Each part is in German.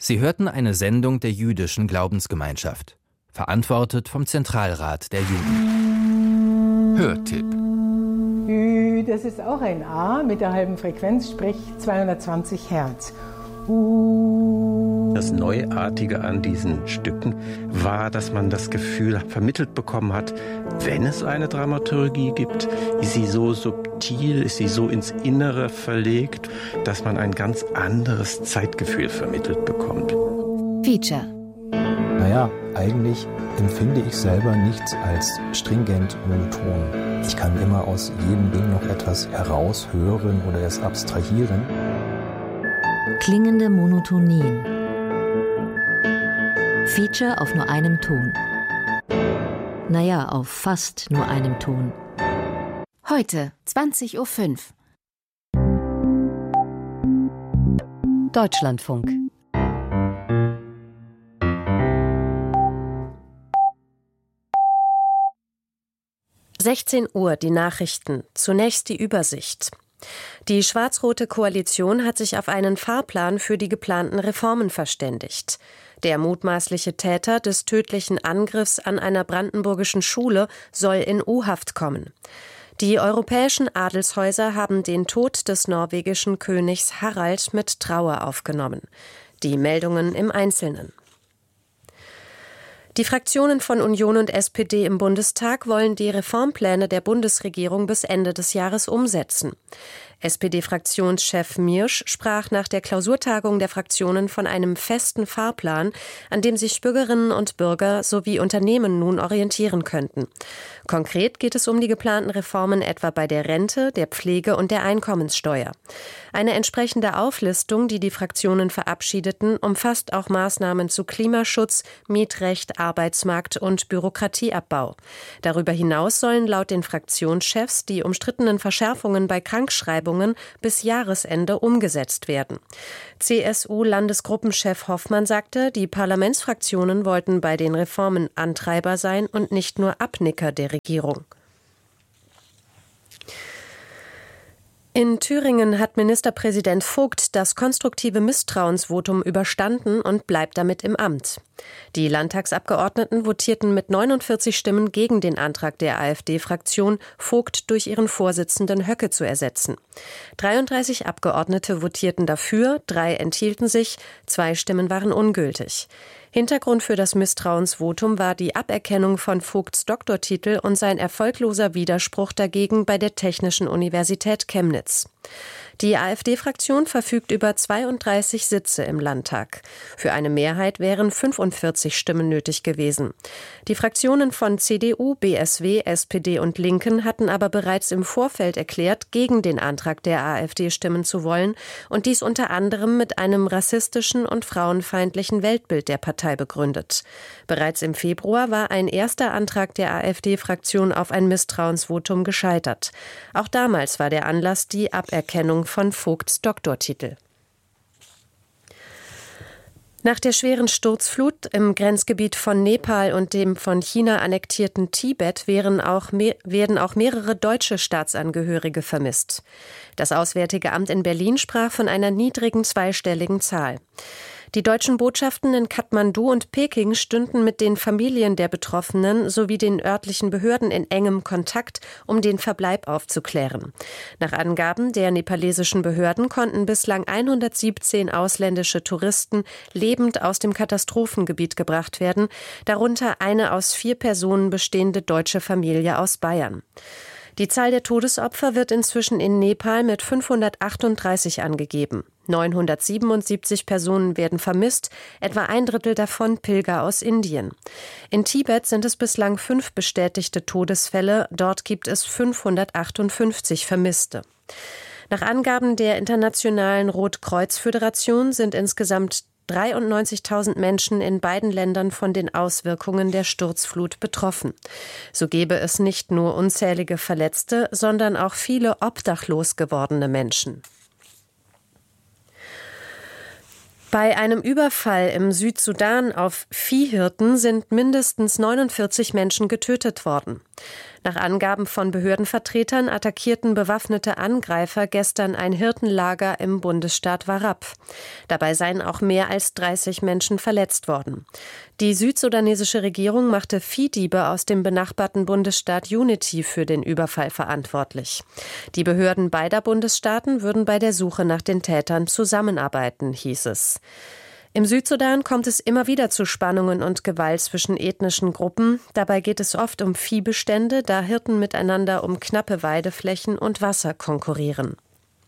Sie hörten eine Sendung der jüdischen Glaubensgemeinschaft, verantwortet vom Zentralrat der Juden. Hörtipp. Das ist auch ein A mit der halben Frequenz, sprich 220 Hertz. Das Neuartige an diesen Stücken war, dass man das Gefühl vermittelt bekommen hat, wenn es eine Dramaturgie gibt, ist sie so subtil, ist sie so ins Innere verlegt, dass man ein ganz anderes Zeitgefühl vermittelt bekommt. Feature. Naja, eigentlich empfinde ich selber nichts als stringent monoton. Ich kann immer aus jedem Ding noch etwas heraushören oder es abstrahieren. Klingende Monotonien. Feature auf nur einem Ton. Naja, auf fast nur einem Ton. Heute, 20:05 Uhr. Deutschlandfunk. Uhr, die Nachrichten. Zunächst die Übersicht. Die schwarz-rote Koalition hat sich auf einen Fahrplan für die geplanten Reformen verständigt. Der mutmaßliche Täter des tödlichen Angriffs an einer brandenburgischen Schule soll in U-Haft kommen. Die europäischen Adelshäuser haben den Tod des norwegischen Königs Harald mit Trauer aufgenommen. Die Meldungen im Einzelnen. Die Fraktionen von Union und SPD im Bundestag wollen die Reformpläne der Bundesregierung bis Ende des Jahres umsetzen. SPD-Fraktionschef Miersch sprach nach der Klausurtagung der Fraktionen von einem festen Fahrplan, an dem sich Bürgerinnen und Bürger sowie Unternehmen nun orientieren könnten. Konkret geht es um die geplanten Reformen etwa bei der Rente, der Pflege und der Einkommenssteuer. Eine entsprechende Auflistung, die die Fraktionen verabschiedeten, umfasst auch Maßnahmen zu Klimaschutz, Mietrecht, Arbeitsmarkt und Bürokratieabbau. Darüber hinaus sollen laut den Fraktionschefs die umstrittenen Verschärfungen bei Krankschreibungen bis Jahresende umgesetzt werden. CSU-Landesgruppenchef Hoffmann sagte, die Parlamentsfraktionen wollten bei den Reformen Antreiber sein und nicht nur Abnicker der Regierung. In Thüringen hat Ministerpräsident Vogt das konstruktive Misstrauensvotum überstanden und bleibt damit im Amt. Die Landtagsabgeordneten votierten mit 49 Stimmen gegen den Antrag der AfD-Fraktion, Vogt durch ihren Vorsitzenden Höcke zu ersetzen. 33 Abgeordnete votierten dafür, 3 enthielten sich, 2 Stimmen waren ungültig. Hintergrund für das Misstrauensvotum war die Aberkennung von Vogts Doktortitel und sein erfolgloser Widerspruch dagegen bei der Technischen Universität Chemnitz. Die AfD-Fraktion verfügt über 32 Sitze im Landtag. Für eine Mehrheit wären 45 Stimmen nötig gewesen. Die Fraktionen von CDU, BSW, SPD und Linken hatten aber bereits im Vorfeld erklärt, gegen den Antrag der AfD stimmen zu wollen und dies unter anderem mit einem rassistischen und frauenfeindlichen Weltbild der Partei begründet. Bereits im Februar war ein erster Antrag der AfD-Fraktion auf ein Misstrauensvotum gescheitert. Auch damals war der Anlass die Aberkennung von Vogts Doktortitel. Nach der schweren Sturzflut im Grenzgebiet von Nepal und dem von China annektierten Tibet werden auch mehrere deutsche Staatsangehörige vermisst. Das Auswärtige Amt in Berlin sprach von einer niedrigen zweistelligen Zahl. Die deutschen Botschaften in Kathmandu und Peking stünden mit den Familien der Betroffenen sowie den örtlichen Behörden in engem Kontakt, um den Verbleib aufzuklären. Nach Angaben der nepalesischen Behörden konnten bislang 117 ausländische Touristen lebend aus dem Katastrophengebiet gebracht werden, darunter eine aus 4 Personen bestehende deutsche Familie aus Bayern. Die Zahl der Todesopfer wird inzwischen in Nepal mit 538 angegeben. 977 Personen werden vermisst, etwa ein Drittel davon Pilger aus Indien. In Tibet sind es bislang 5 bestätigte Todesfälle, dort gibt es 558 Vermisste. Nach Angaben der Internationalen Rotkreuz-Föderation sind insgesamt 93.000 Menschen in beiden Ländern von den Auswirkungen der Sturzflut betroffen. So gebe es nicht nur unzählige Verletzte, sondern auch viele obdachlos gewordene Menschen. Bei einem Überfall im Südsudan auf Viehhirten sind mindestens 49 Menschen getötet worden. Nach Angaben von Behördenvertretern attackierten bewaffnete Angreifer gestern ein Hirtenlager im Bundesstaat Warrab. Dabei seien auch mehr als 30 Menschen verletzt worden. Die südsudanesische Regierung machte Viehdiebe aus dem benachbarten Bundesstaat Unity für den Überfall verantwortlich. Die Behörden beider Bundesstaaten würden bei der Suche nach den Tätern zusammenarbeiten, hieß es. Im Südsudan kommt es immer wieder zu Spannungen und Gewalt zwischen ethnischen Gruppen. Dabei geht es oft um Viehbestände, da Hirten miteinander um knappe Weideflächen und Wasser konkurrieren.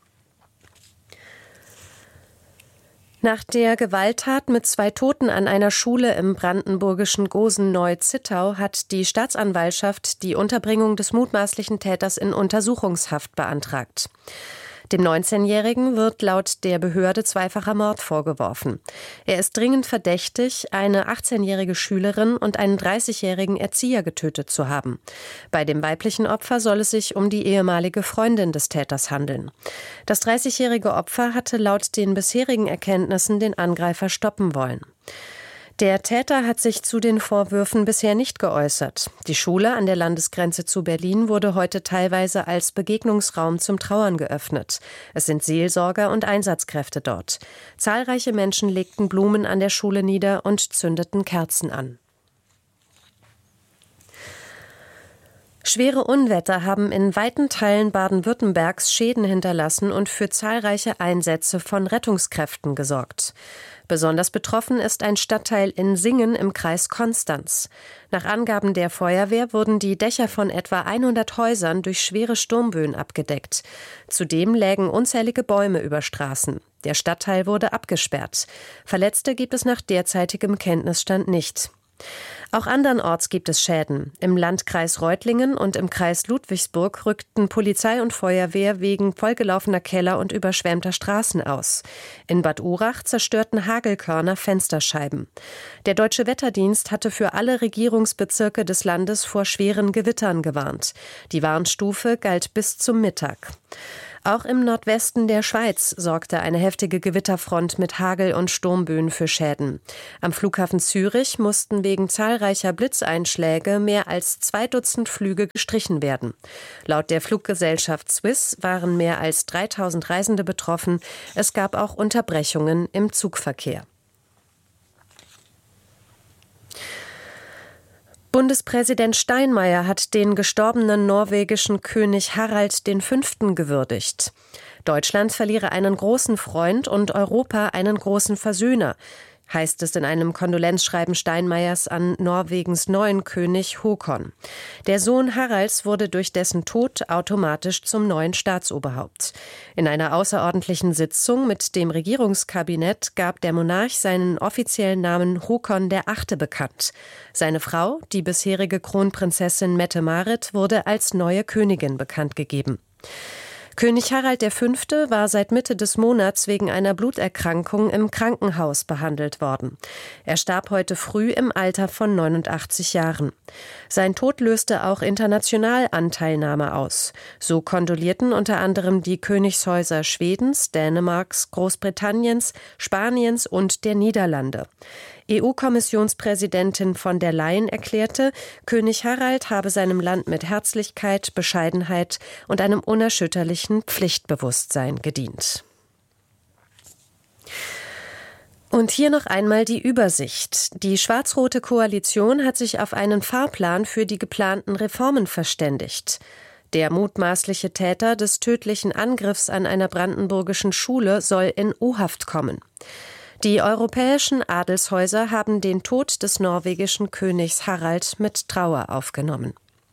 Nach der Gewalttat mit 2 Toten an einer Schule im brandenburgischen Gosen-Neu-Zittau hat die Staatsanwaltschaft die Unterbringung des mutmaßlichen Täters in Untersuchungshaft beantragt. Dem 19-Jährigen wird laut der Behörde zweifacher Mord vorgeworfen. Er ist dringend verdächtig, eine 18-jährige Schülerin und einen 30-jährigen Erzieher getötet zu haben. Bei dem weiblichen Opfer soll es sich um die ehemalige Freundin des Täters handeln. Das 30-jährige Opfer hatte laut den bisherigen Erkenntnissen den Angreifer stoppen wollen. Der Täter hat sich zu den Vorwürfen bisher nicht geäußert. Die Schule an der Landesgrenze zu Berlin wurde heute teilweise als Begegnungsraum zum Trauern geöffnet. Es sind Seelsorger und Einsatzkräfte dort. Zahlreiche Menschen legten Blumen an der Schule nieder und zündeten Kerzen an. Schwere Unwetter haben in weiten Teilen Baden-Württembergs Schäden hinterlassen und für zahlreiche Einsätze von Rettungskräften gesorgt. Besonders betroffen ist ein Stadtteil in Singen im Kreis Konstanz. Nach Angaben der Feuerwehr wurden die Dächer von etwa 100 Häusern durch schwere Sturmböen abgedeckt. Zudem lägen unzählige Bäume über Straßen. Der Stadtteil wurde abgesperrt. Verletzte gibt es nach derzeitigem Kenntnisstand nicht. Auch andernorts gibt es Schäden. Im Landkreis Reutlingen und im Kreis Ludwigsburg rückten Polizei und Feuerwehr wegen vollgelaufener Keller und überschwemmter Straßen aus. In Bad Urach zerstörten Hagelkörner Fensterscheiben. Der Deutsche Wetterdienst hatte für alle Regierungsbezirke des Landes vor schweren Gewittern gewarnt. Die Warnstufe galt bis zum Mittag. Auch im Nordwesten der Schweiz sorgte eine heftige Gewitterfront mit Hagel und Sturmböen für Schäden. Am Flughafen Zürich mussten wegen zahlreicher Blitzeinschläge mehr als 2 Dutzend Flüge gestrichen werden. Laut der Fluggesellschaft Swiss waren mehr als 3000 Reisende betroffen. Es gab auch Unterbrechungen im Zugverkehr. Bundespräsident Steinmeier hat den gestorbenen norwegischen König Harald V. gewürdigt. Deutschland verliere einen großen Freund und Europa einen großen Versöhner, heißt es in einem Kondolenzschreiben Steinmeiers an Norwegens neuen König Håkon. Der Sohn Haralds wurde durch dessen Tod automatisch zum neuen Staatsoberhaupt. In einer außerordentlichen Sitzung mit dem Regierungskabinett gab der Monarch seinen offiziellen Namen Håkon VIII. Bekannt. Seine Frau, die bisherige Kronprinzessin Mette-Marit, wurde als neue Königin bekannt gegeben. König Harald V. war seit Mitte des Monats wegen einer Bluterkrankung im Krankenhaus behandelt worden. Er starb heute früh im Alter von 89 Jahren. Sein Tod löste auch international Anteilnahme aus. So kondolierten unter anderem die Königshäuser Schwedens, Dänemarks, Großbritanniens, Spaniens und der Niederlande. EU-Kommissionspräsidentin von der Leyen erklärte, König Harald habe seinem Land mit Herzlichkeit, Bescheidenheit und einem unerschütterlichen Pflichtbewusstsein gedient. Und hier noch einmal die Übersicht. Die schwarz-rote Koalition hat sich auf einen Fahrplan für die geplanten Reformen verständigt. Der mutmaßliche Täter des tödlichen Angriffs an einer brandenburgischen Schule soll in U-Haft kommen. Die europäischen Adelshäuser haben den Tod des norwegischen Königs Harald mit Trauer aufgenommen.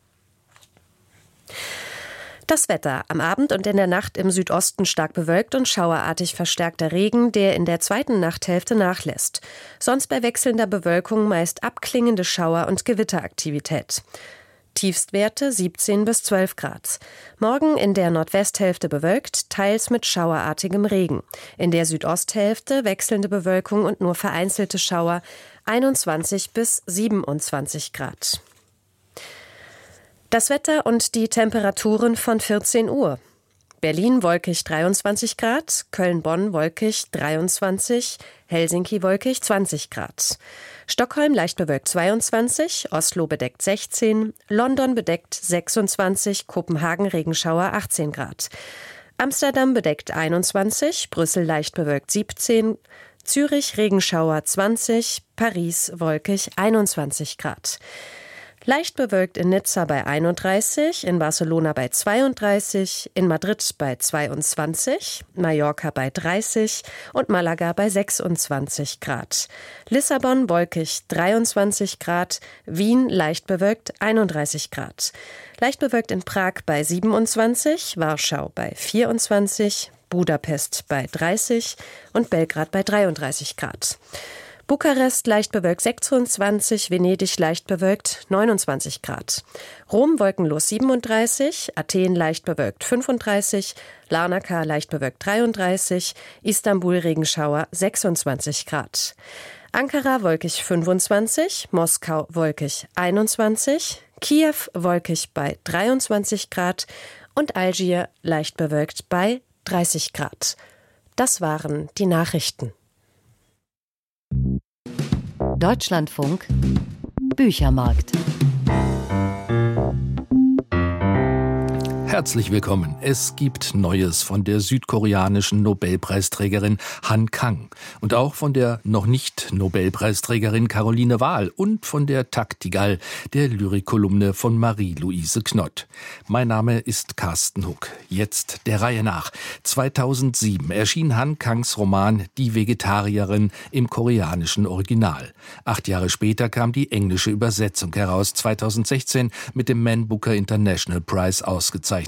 Das Wetter. Am Abend und in der Nacht im Südosten stark bewölkt und schauerartig verstärkter Regen, der in der zweiten Nachthälfte nachlässt. Sonst bei wechselnder Bewölkung meist abklingende Schauer- und Gewitteraktivität. Tiefstwerte 17 bis 12 Grad. Morgen in der Nordwesthälfte bewölkt, teils mit schauerartigem Regen. In der Südosthälfte wechselnde Bewölkung und nur vereinzelte Schauer, 21 bis 27 Grad. Das Wetter und die Temperaturen von 14 Uhr. Berlin wolkig 23 Grad, Köln-Bonn wolkig 23, Helsinki wolkig 20 Grad. Stockholm leicht bewölkt 22, Oslo bedeckt 16, London bedeckt 26, Kopenhagen Regenschauer 18 Grad. Amsterdam bedeckt 21, Brüssel leicht bewölkt 17, Zürich Regenschauer 20, Paris wolkig 21 Grad. Leicht bewölkt in Nizza bei 31, in Barcelona bei 32, in Madrid bei 22, Mallorca bei 30 und Malaga bei 26 Grad. Lissabon wolkig 23 Grad, Wien leicht bewölkt 31 Grad. Leicht bewölkt in Prag bei 27, Warschau bei 24, Budapest bei 30 und Belgrad bei 33 Grad. Bukarest leicht bewölkt 26, Venedig leicht bewölkt 29 Grad. Rom wolkenlos 37, Athen leicht bewölkt 35, Larnaca leicht bewölkt 33, Istanbul Regenschauer 26 Grad. Ankara wolkig 25, Moskau wolkig 21, Kiew wolkig bei 23 Grad und Algier leicht bewölkt bei 30 Grad. Das waren die Nachrichten. Deutschlandfunk Büchermarkt. Herzlich willkommen. Es gibt Neues von der südkoreanischen Nobelpreisträgerin Han Kang und auch von der noch nicht Nobelpreisträgerin Caroline Wahl und von der Taktigal, der Lyrikkolumne von Marie-Louise Knott. Mein Name ist Carsten Huck. Jetzt der Reihe nach. 2007 erschien Han Kangs Roman Die Vegetarierin im koreanischen Original. 8 Jahre später kam die englische Übersetzung heraus, 2016 mit dem Man Booker International Prize ausgezeichnet.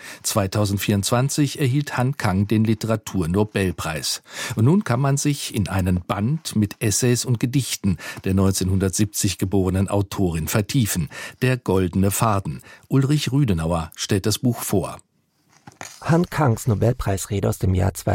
2024 erhielt Han Kang den Literaturnobelpreis. Und nun kann man sich in einen Band mit Essays und Gedichten der 1970 geborenen Autorin vertiefen. Der goldene Faden. Ulrich Rüdenauer stellt das Buch vor. Han Kangs Nobelpreisrede aus dem Jahr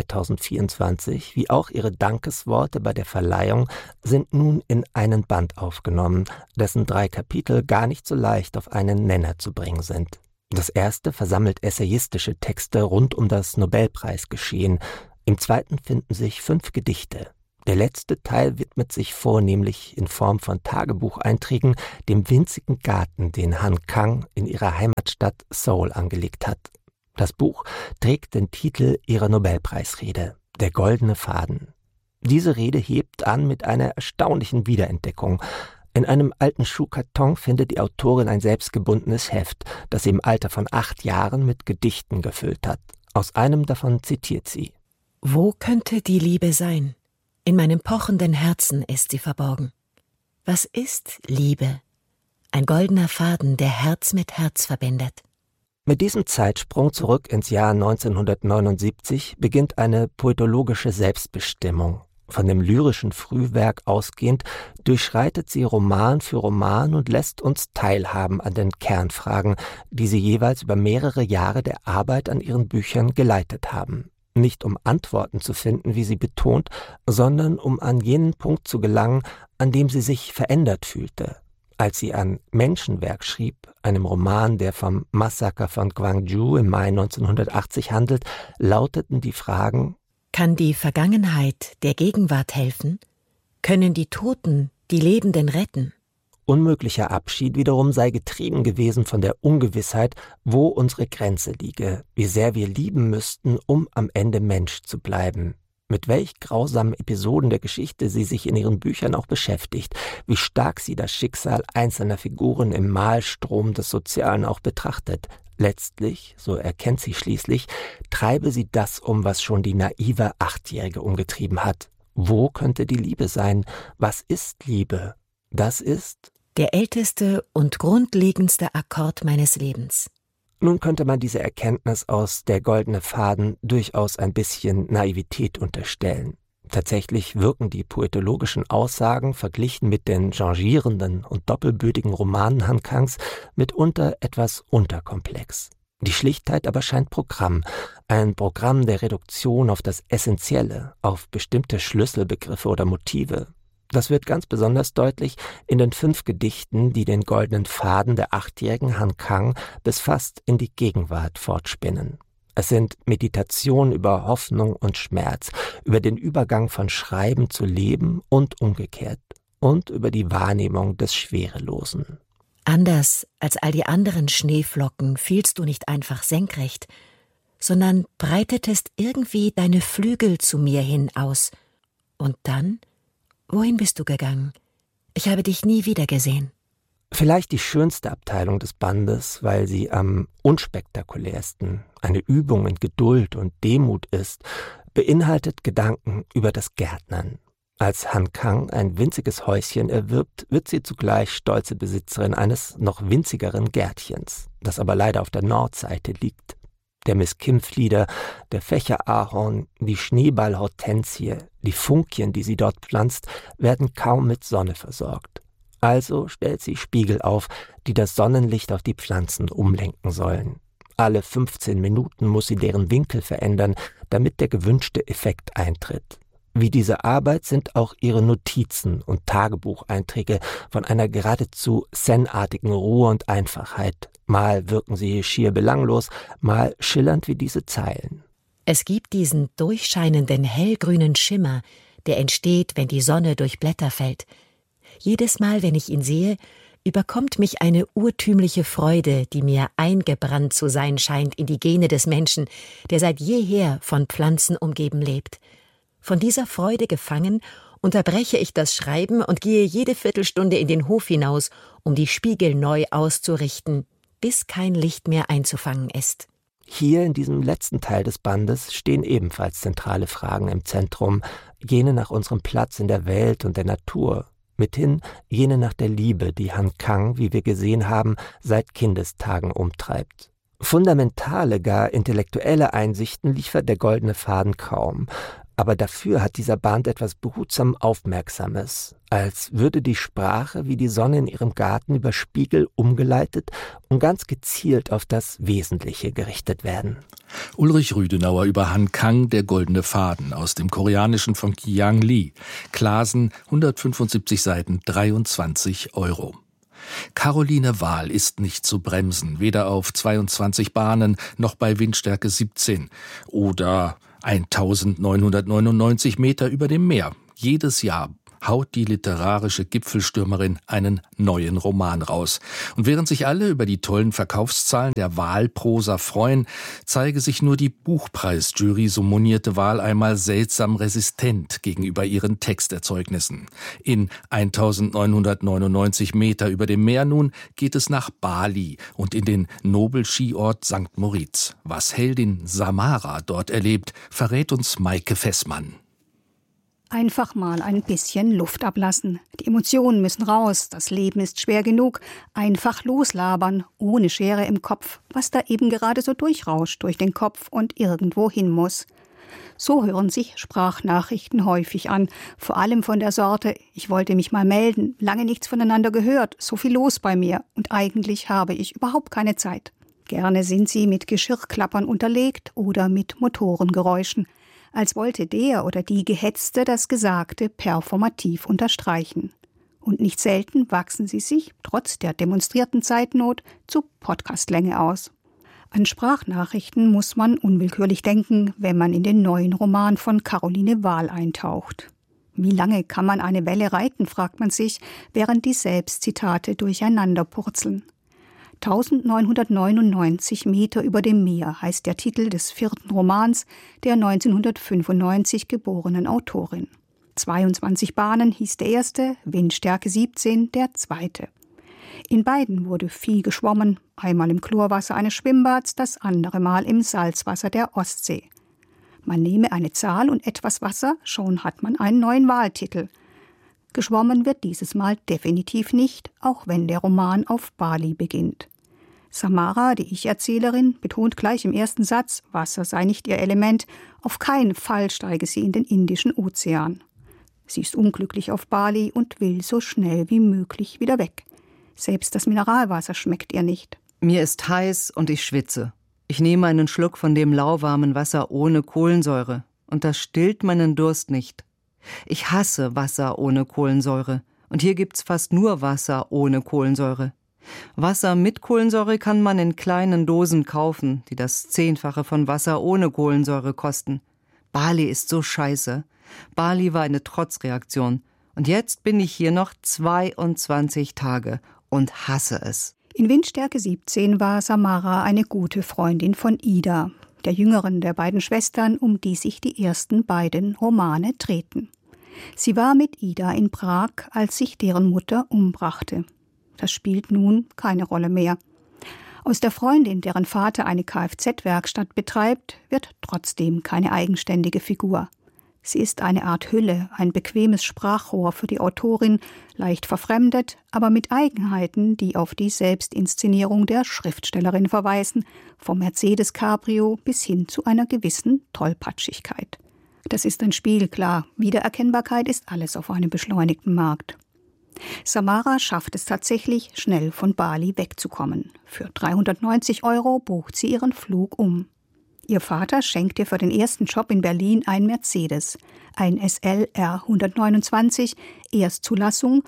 2024, wie auch ihre Dankesworte bei der Verleihung, sind nun in einen Band aufgenommen, dessen 3 Kapitel gar nicht so leicht auf einen Nenner zu bringen sind. Das erste versammelt essayistische Texte rund um das Nobelpreisgeschehen. Im zweiten finden sich 5 Gedichte. Der letzte Teil widmet sich vornehmlich in Form von Tagebucheinträgen dem winzigen Garten, den Han Kang in ihrer Heimatstadt Seoul angelegt hat. Das Buch trägt den Titel ihrer Nobelpreisrede, Der goldene Faden. Diese Rede hebt an mit einer erstaunlichen Wiederentdeckung. In einem alten Schuhkarton findet die Autorin ein selbstgebundenes Heft, das sie im Alter von 8 Jahren mit Gedichten gefüllt hat. Aus einem davon zitiert sie: Wo könnte die Liebe sein? In meinem pochenden Herzen ist sie verborgen. Was ist Liebe? Ein goldener Faden, der Herz mit Herz verbindet. Mit diesem Zeitsprung zurück ins Jahr 1979 beginnt eine poetologische Selbstbestimmung. Von dem lyrischen Frühwerk ausgehend durchschreitet sie Roman für Roman und lässt uns teilhaben an den Kernfragen, die sie jeweils über mehrere Jahre der Arbeit an ihren Büchern geleitet haben. Nicht um Antworten zu finden, wie sie betont, sondern um an jenen Punkt zu gelangen, an dem sie sich verändert fühlte. Als sie an Menschenwerk schrieb, einem Roman, der vom Massaker von Gwangju im Mai 1980 handelt, lauteten die Fragen: Kann die Vergangenheit der Gegenwart helfen? Können die Toten die Lebenden retten? Unmöglicher Abschied wiederum sei getrieben gewesen von der Ungewissheit, wo unsere Grenze liege, wie sehr wir lieben müssten, um am Ende Mensch zu bleiben. Mit welch grausamen Episoden der Geschichte sie sich in ihren Büchern auch beschäftigt, wie stark sie das Schicksal einzelner Figuren im Mahlstrom des Sozialen auch betrachtet. Letztlich, so erkennt sie schließlich, treibe sie das um, was schon die naive 8-Jährige umgetrieben hat. Wo könnte die Liebe sein? Was ist Liebe? Das ist der älteste und grundlegendste Akkord meines Lebens. Nun könnte man diese Erkenntnis aus Der goldene Faden durchaus ein bisschen Naivität unterstellen. Tatsächlich wirken die poetologischen Aussagen, verglichen mit den changierenden und doppelbödigen Romanen Han Kangs, mitunter etwas unterkomplex. Die Schlichtheit aber scheint Programm, ein Programm der Reduktion auf das Essentielle, auf bestimmte Schlüsselbegriffe oder Motive. Das wird ganz besonders deutlich in den 5 Gedichten, die den goldenen Faden der 8-jährigen Han Kang bis fast in die Gegenwart fortspinnen. Es sind Meditationen über Hoffnung und Schmerz, über den Übergang von Schreiben zu Leben und umgekehrt und über die Wahrnehmung des Schwerelosen. Anders als all die anderen Schneeflocken fielst du nicht einfach senkrecht, sondern breitetest irgendwie deine Flügel zu mir hin aus. Und dann? Wohin bist du gegangen? Ich habe dich nie wieder gesehen. Vielleicht die schönste Abteilung des Bandes, weil sie am unspektakulärsten, eine Übung in Geduld und Demut ist, beinhaltet Gedanken über das Gärtnern. Als Han Kang ein winziges Häuschen erwirbt, wird sie zugleich stolze Besitzerin eines noch winzigeren Gärtchens, das aber leider auf der Nordseite liegt. Der Miss-Kim-Flieder, der Fächerahorn, die Schneeballhortensie, die Funkien, die sie dort pflanzt, werden kaum mit Sonne versorgt. Also stellt sie Spiegel auf, die das Sonnenlicht auf die Pflanzen umlenken sollen. Alle 15 Minuten muss sie deren Winkel verändern, damit der gewünschte Effekt eintritt. Wie diese Arbeit sind auch ihre Notizen und Tagebucheinträge von einer geradezu zen-artigen Ruhe und Einfachheit. Mal wirken sie schier belanglos, mal schillernd wie diese Zeilen. Es gibt diesen durchscheinenden hellgrünen Schimmer, der entsteht, wenn die Sonne durch Blätter fällt. Jedes Mal, wenn ich ihn sehe, überkommt mich eine urtümliche Freude, die mir eingebrannt zu sein scheint in die Gene des Menschen, der seit jeher von Pflanzen umgeben lebt. Von dieser Freude gefangen, unterbreche ich das Schreiben und gehe jede Viertelstunde in den Hof hinaus, um die Spiegel neu auszurichten, bis kein Licht mehr einzufangen ist. Hier in diesem letzten Teil des Bandes stehen ebenfalls zentrale Fragen im Zentrum, jene nach unserem Platz in der Welt und der Natur. Mithin jene nach der Liebe, die Han Kang, wie wir gesehen haben, seit Kindestagen umtreibt. Fundamentale, gar intellektuelle Einsichten liefert der goldene Faden kaum. Aber dafür hat dieser Band etwas behutsam Aufmerksames, als würde die Sprache wie die Sonne in ihrem Garten über Spiegel umgeleitet und ganz gezielt auf das Wesentliche gerichtet werden. Ulrich Rüdenauer über Han Kang, der goldene Faden, aus dem Koreanischen von Kyang Lee. Klasen, 175 Seiten, 23 €. Caroline Wahl ist nicht zu bremsen, weder auf 22 Bahnen noch bei Windstärke 17 oder 1999 Meter über dem Meer. Jedes Jahr haut die literarische Gipfelstürmerin einen neuen Roman raus. Und während sich alle über die tollen Verkaufszahlen der Wahl-Prosa freuen, zeige sich nur die Buchpreisjury, so monierte Wahl einmal, seltsam resistent gegenüber ihren Texterzeugnissen. In 1999 Meter über dem Meer nun geht es nach Bali und in den Nobelskiort St. Moritz. Was Heldin Samara dort erlebt, verrät uns Maike Fessmann. Einfach mal ein bisschen Luft ablassen. Die Emotionen müssen raus, das Leben ist schwer genug. Einfach loslabern, ohne Schere im Kopf, was da eben gerade so durchrauscht durch den Kopf und irgendwo hin muss. So hören sich Sprachnachrichten häufig an, vor allem von der Sorte, ich wollte mich mal melden, lange nichts voneinander gehört, so viel los bei mir und eigentlich habe ich überhaupt keine Zeit. Gerne sind sie mit Geschirrklappern unterlegt oder mit Motorengeräuschen, als wollte der oder die Gehetzte das Gesagte performativ unterstreichen. Und nicht selten wachsen sie sich, trotz der demonstrierten Zeitnot, zu Podcastlänge aus. An Sprachnachrichten muss man unwillkürlich denken, wenn man in den neuen Roman von Caroline Wahl eintaucht. Wie lange kann man eine Welle reiten, fragt man sich, während die Selbstzitate durcheinander purzeln. 1999 Meter über dem Meer heißt der Titel des 4. Romans der 1995 geborenen Autorin. 22 Bahnen hieß der erste, Windstärke 17 der zweite. In beiden wurde viel geschwommen, einmal im Chlorwasser eines Schwimmbads, das andere Mal im Salzwasser der Ostsee. Man nehme eine Zahl und etwas Wasser, schon hat man einen neuen Wahltitel. Geschwommen wird dieses Mal definitiv nicht, auch wenn der Roman auf Bali beginnt. Samara, die Ich-Erzählerin, betont gleich im ersten Satz, Wasser sei nicht ihr Element, auf keinen Fall steige sie in den Indischen Ozean. Sie ist unglücklich auf Bali und will so schnell wie möglich wieder weg. Selbst das Mineralwasser schmeckt ihr nicht. Mir ist heiß und ich schwitze. Ich nehme einen Schluck von dem lauwarmen Wasser ohne Kohlensäure und das stillt meinen Durst nicht. Ich hasse Wasser ohne Kohlensäure und hier gibt's fast nur Wasser ohne Kohlensäure. Wasser mit Kohlensäure kann man in kleinen Dosen kaufen, die das 10-fache von Wasser ohne Kohlensäure kosten. Bali ist so scheiße. Bali war eine Trotzreaktion. Und jetzt bin ich hier noch 22 Tage und hasse es. In Windstärke 17 war Samara eine gute Freundin von Ida, der jüngeren der beiden Schwestern, um die sich die ersten beiden Romane drehten. Sie war mit Ida in Prag, als sich deren Mutter umbrachte. Das spielt nun keine Rolle mehr. Aus der Freundin, deren Vater eine Kfz-Werkstatt betreibt, wird trotzdem keine eigenständige Figur. Sie ist eine Art Hülle, ein bequemes Sprachrohr für die Autorin, leicht verfremdet, aber mit Eigenheiten, die auf die Selbstinszenierung der Schriftstellerin verweisen, vom Mercedes-Cabrio bis hin zu einer gewissen Tollpatschigkeit. Das ist ein Spiel, klar. Wiedererkennbarkeit ist alles auf einem beschleunigten Markt. Samara schafft es tatsächlich, schnell von Bali wegzukommen. Für 390 € bucht sie ihren Flug um. Ihr Vater schenkt ihr für den ersten Job in Berlin ein Mercedes, ein SL R 129, Erstzulassung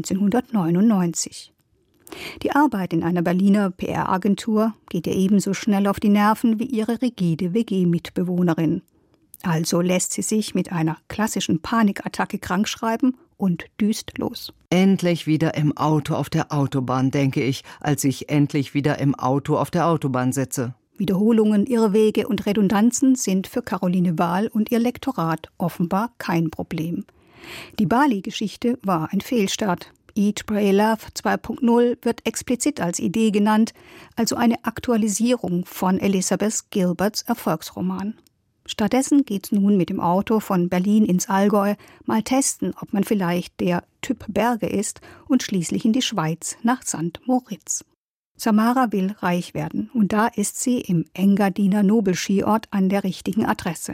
1999. Die Arbeit in einer Berliner PR-Agentur geht ihr ebenso schnell auf die Nerven wie ihre rigide WG-Mitbewohnerin. Also lässt sie sich mit einer klassischen Panikattacke krankschreiben und düst los. Endlich wieder im Auto auf der Autobahn, denke ich, als ich endlich wieder im Auto auf der Autobahn sitze. Wiederholungen, Irrwege und Redundanzen sind für Caroline Wahl und ihr Lektorat offenbar kein Problem. Die Bali-Geschichte war ein Fehlstart. Eat, Pray, Love 2.0 wird explizit als Idee genannt, also eine Aktualisierung von Elizabeth Gilberts Erfolgsroman. Stattdessen geht's nun mit dem Auto von Berlin ins Allgäu, mal testen, ob man vielleicht der Typ Berge ist, und schließlich in die Schweiz nach St. Moritz. Samara will reich werden und da ist sie im Engadiner Nobelskiort an der richtigen Adresse.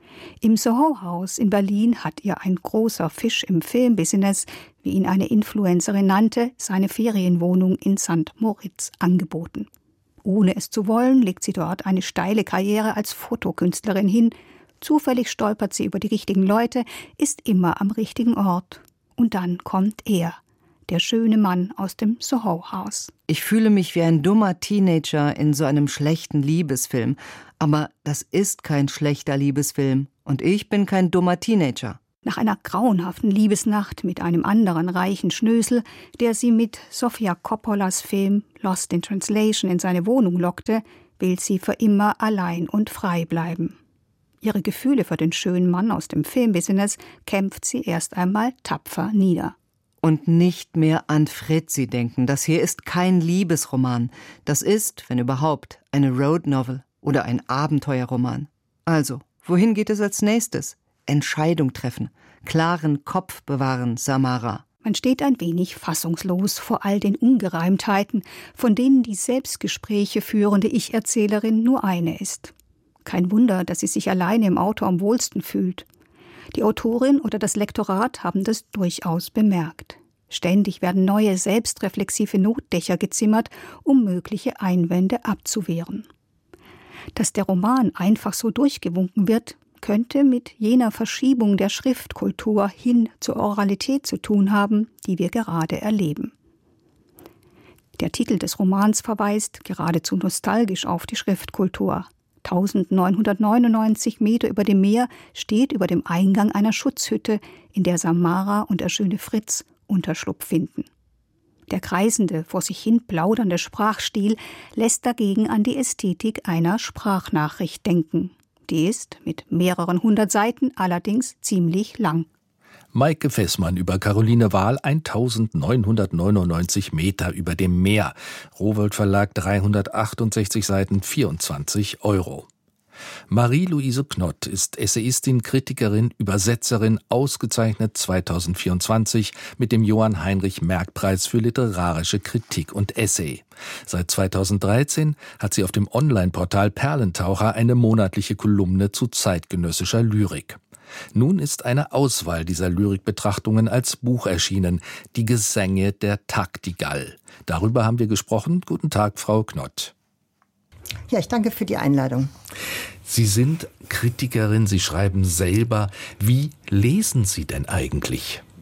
Im Soho-Haus in Berlin hat ihr ein großer Fisch im Filmbusiness, wie ihn eine Influencerin nannte, seine Ferienwohnung in St. Moritz angeboten. Ohne es zu wollen, legt sie dort eine steile Karriere als Fotokünstlerin hin. Zufällig stolpert sie über die richtigen Leute, ist immer am richtigen Ort. Und dann kommt er, der schöne Mann aus dem Soho-Haus. Ich fühle mich wie ein dummer Teenager in so einem schlechten Liebesfilm. Aber das ist kein schlechter Liebesfilm. Und ich bin kein dummer Teenager. Nach einer grauenhaften Liebesnacht mit einem anderen reichen Schnösel, der sie mit Sofia Coppolas Film Lost in Translation in seine Wohnung lockte, will sie für immer allein und frei bleiben. Ihre Gefühle für den schönen Mann aus dem Filmbusiness kämpft sie erst einmal tapfer nieder. Und nicht mehr an Fritzi denken. Das hier ist kein Liebesroman. Das ist, wenn überhaupt, eine Road Novel oder ein Abenteuerroman. Also, wohin geht es als nächstes? Entscheidung treffen, klaren Kopf bewahren, Samara. Man steht ein wenig fassungslos vor all den Ungereimtheiten, von denen die Selbstgespräche führende Ich-Erzählerin nur eine ist. Kein Wunder, dass sie sich alleine im Auto am wohlsten fühlt. Die Autorin oder das Lektorat haben das durchaus bemerkt. Ständig werden neue selbstreflexive Notdächer gezimmert, um mögliche Einwände abzuwehren. Dass der Roman einfach so durchgewunken wird, könnte mit jener Verschiebung der Schriftkultur hin zur Oralität zu tun haben, die wir gerade erleben. Der Titel des Romans verweist geradezu nostalgisch auf die Schriftkultur. 1999 Meter über dem Meer steht über dem Eingang einer Schutzhütte, in der Samara und der schöne Fritz Unterschlupf finden. Der kreisende, vor sich hin plaudernde Sprachstil lässt dagegen an die Ästhetik einer Sprachnachricht denken. Die ist mit mehreren 100 Seiten allerdings ziemlich lang. Maike Fessmann über Caroline Wahl, 1999 Meter über dem Meer. Rowohlt Verlag, 368 Seiten, 24 €. Marie-Louise Knott ist Essayistin, Kritikerin, Übersetzerin, ausgezeichnet 2024 mit dem Johann-Heinrich-Merck-Preis für literarische Kritik und Essay. Seit 2013 hat sie auf dem Online-Portal Perlentaucher eine monatliche Kolumne zu zeitgenössischer Lyrik. Nun ist eine Auswahl dieser Lyrikbetrachtungen als Buch erschienen, Die Gesänge der Taktigall. Darüber haben wir gesprochen. Guten Tag, Frau Knott. Ja, ich danke für die Einladung. Sie sind Kritikerin, Sie schreiben selber. Wie lesen Sie denn eigentlich?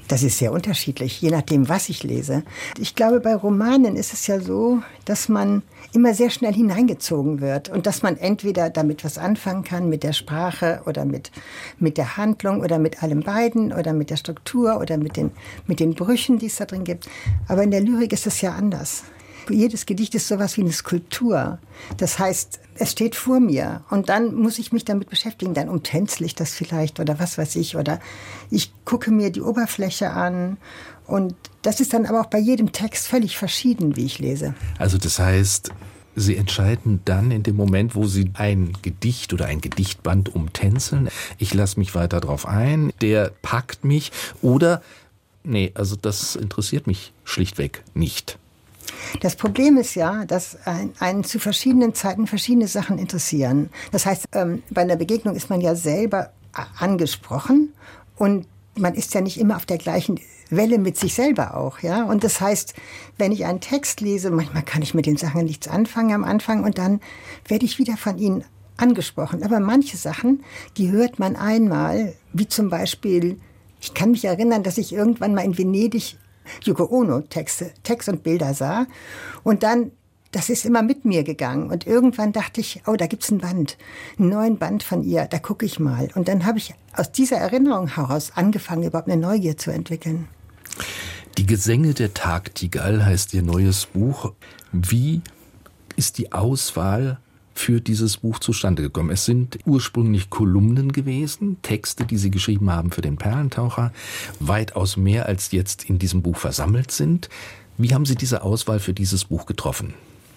Das ist sehr unterschiedlich, je nachdem, was ich lese. Ich glaube, bei Romanen ist es ja so, dass man immer sehr schnell hineingezogen wird und dass man entweder damit was anfangen kann, mit der Sprache oder mit der Handlung oder mit allem beiden oder mit der Struktur oder mit den Brüchen, die es da drin gibt. Aber in der Lyrik ist es ja anders. Jedes Gedicht ist sowas wie eine Skulptur. Das heißt, es steht vor mir und dann muss ich mich damit beschäftigen. Dann umtänzel ich das vielleicht oder was weiß ich. Oder ich gucke mir die Oberfläche an. Und das ist dann aber auch bei jedem Text völlig verschieden, wie ich lese. Also das heißt, Sie entscheiden dann in dem Moment, wo Sie ein Gedicht oder ein Gedichtband umtänzeln. Ich lasse mich weiter drauf ein, der packt mich oder, nee, also das interessiert mich schlichtweg nicht. Das Problem ist ja, dass einen zu verschiedenen Zeiten verschiedene Sachen interessieren. Das heißt, bei einer Begegnung ist man ja selber angesprochen und man ist ja nicht immer auf der gleichen Welle mit sich selber auch, ja. Und das heißt, wenn ich einen Text lese, manchmal kann ich mit den Sachen nichts anfangen am Anfang und dann werde ich wieder von ihnen angesprochen. Aber manche Sachen, die hört man einmal, wie zum Beispiel, ich kann mich erinnern, dass ich irgendwann mal in Venedig Yoko Ono Text und Bilder sah. Und dann, das ist immer mit mir gegangen. Und irgendwann dachte ich, oh, da gibt's einen neuen Band von ihr, da gucke ich mal. Und dann habe ich aus dieser Erinnerung heraus angefangen, überhaupt eine Neugier zu entwickeln. Die Gesänge der Tagtigal heißt Ihr neues Buch. Wie ist die Auswahl für dieses Buch zustande gekommen? Es sind ursprünglich Kolumnen gewesen, Texte, die Sie geschrieben haben für den Perlentaucher, weitaus mehr als jetzt in diesem Buch versammelt sind. Wie haben Sie diese Auswahl für dieses Buch getroffen?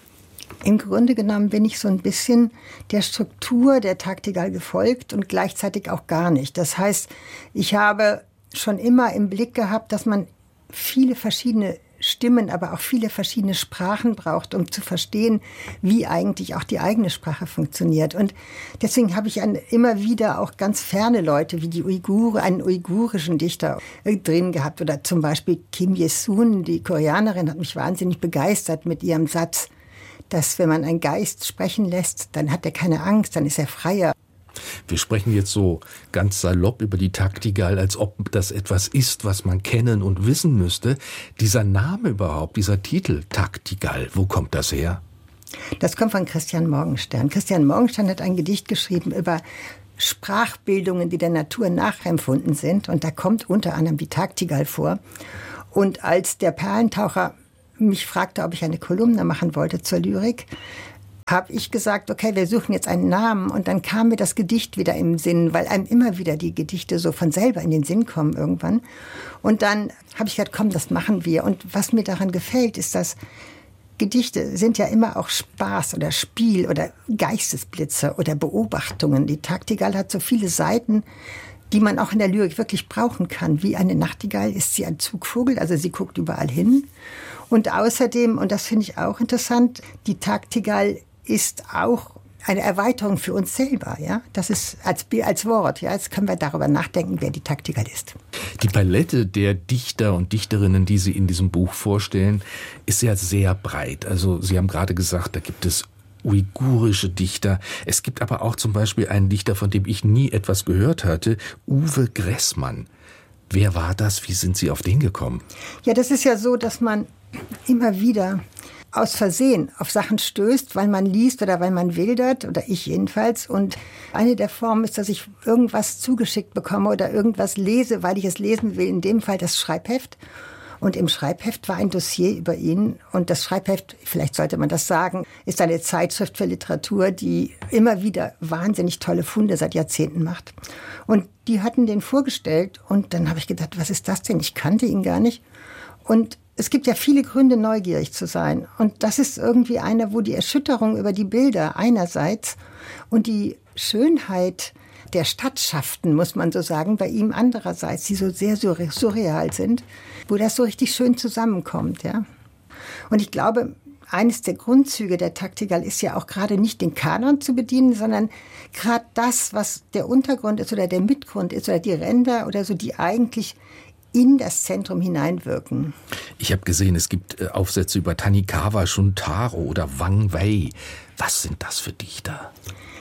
Im Grunde genommen bin ich so ein bisschen der Struktur der Tagtigal gefolgt und gleichzeitig auch gar nicht. Das heißt, ich habe schon immer im Blick gehabt, dass man viele verschiedene Stimmen, aber auch viele verschiedene Sprachen braucht, um zu verstehen, wie eigentlich auch die eigene Sprache funktioniert. Und deswegen habe ich immer wieder auch ganz ferne Leute wie die Uiguren, einen uigurischen Dichter drin gehabt. Oder zum Beispiel Kim Ye-sun, die Koreanerin, hat mich wahnsinnig begeistert mit ihrem Satz, dass wenn man einen Geist sprechen lässt, dann hat er keine Angst, dann ist er freier. Wir sprechen jetzt so ganz salopp über die Tagtigal, als ob das etwas ist, was man kennen und wissen müsste. Dieser Name überhaupt, dieser Titel Tagtigal, wo kommt das her? Das kommt von Christian Morgenstern. Christian Morgenstern hat ein Gedicht geschrieben über Sprachbildungen, die der Natur nachempfunden sind. Und da kommt unter anderem die Tagtigal vor. Und als der Perlentaucher mich fragte, ob ich eine Kolumne machen wollte zur Lyrik, habe ich gesagt, okay, wir suchen jetzt einen Namen. Und dann kam mir das Gedicht wieder im Sinn, weil einem immer wieder die Gedichte so von selber in den Sinn kommen irgendwann. Und dann habe ich gesagt, komm, das machen wir. Und was mir daran gefällt, ist, dass Gedichte sind ja immer auch Spaß oder Spiel oder Geistesblitze oder Beobachtungen. Die Tagtigal hat so viele Seiten, die man auch in der Lyrik wirklich brauchen kann. Wie eine Nachtigall ist sie ein Zugvogel, also sie guckt überall hin. Und außerdem, und das finde ich auch interessant, die Tagtigal ist auch eine Erweiterung für uns selber, ja. Das ist als Wort, ja. Jetzt können wir darüber nachdenken, wer die Tagtigal ist. Die Palette der Dichter und Dichterinnen, die Sie in diesem Buch vorstellen, ist ja sehr breit. Also Sie haben gerade gesagt, da gibt es uigurische Dichter. Es gibt aber auch zum Beispiel einen Dichter, von dem ich nie etwas gehört hatte, Uwe Gressmann. Wer war das? Wie sind Sie auf den gekommen? Ja, das ist ja so, dass man immer wieder aus Versehen auf Sachen stößt, weil man liest oder weil man wildert, oder ich jedenfalls. Und eine der Formen ist, dass ich irgendwas zugeschickt bekomme oder irgendwas lese, weil ich es lesen will. In dem Fall das Schreibheft. Und im Schreibheft war ein Dossier über ihn. Und das Schreibheft, vielleicht sollte man das sagen, ist eine Zeitschrift für Literatur, die immer wieder wahnsinnig tolle Funde seit Jahrzehnten macht. Und die hatten den vorgestellt. Und dann habe ich gedacht, was ist das denn? Ich kannte ihn gar nicht. Und es gibt ja viele Gründe, neugierig zu sein. Und das ist irgendwie einer, wo die Erschütterung über die Bilder einerseits und die Schönheit der Stadtschaften, muss man so sagen, bei ihm andererseits, die so sehr surreal sind, wo das so richtig schön zusammenkommt, ja. Und ich glaube, eines der Grundzüge der Tagtigal ist ja auch gerade nicht den Kanon zu bedienen, sondern gerade das, was der Untergrund ist oder der Mitgrund ist oder die Ränder oder so, die eigentlich in das Zentrum hineinwirken. Ich habe gesehen, es gibt Aufsätze über Tanikawa Shuntaro oder Wang Wei. Was sind das für Dichter?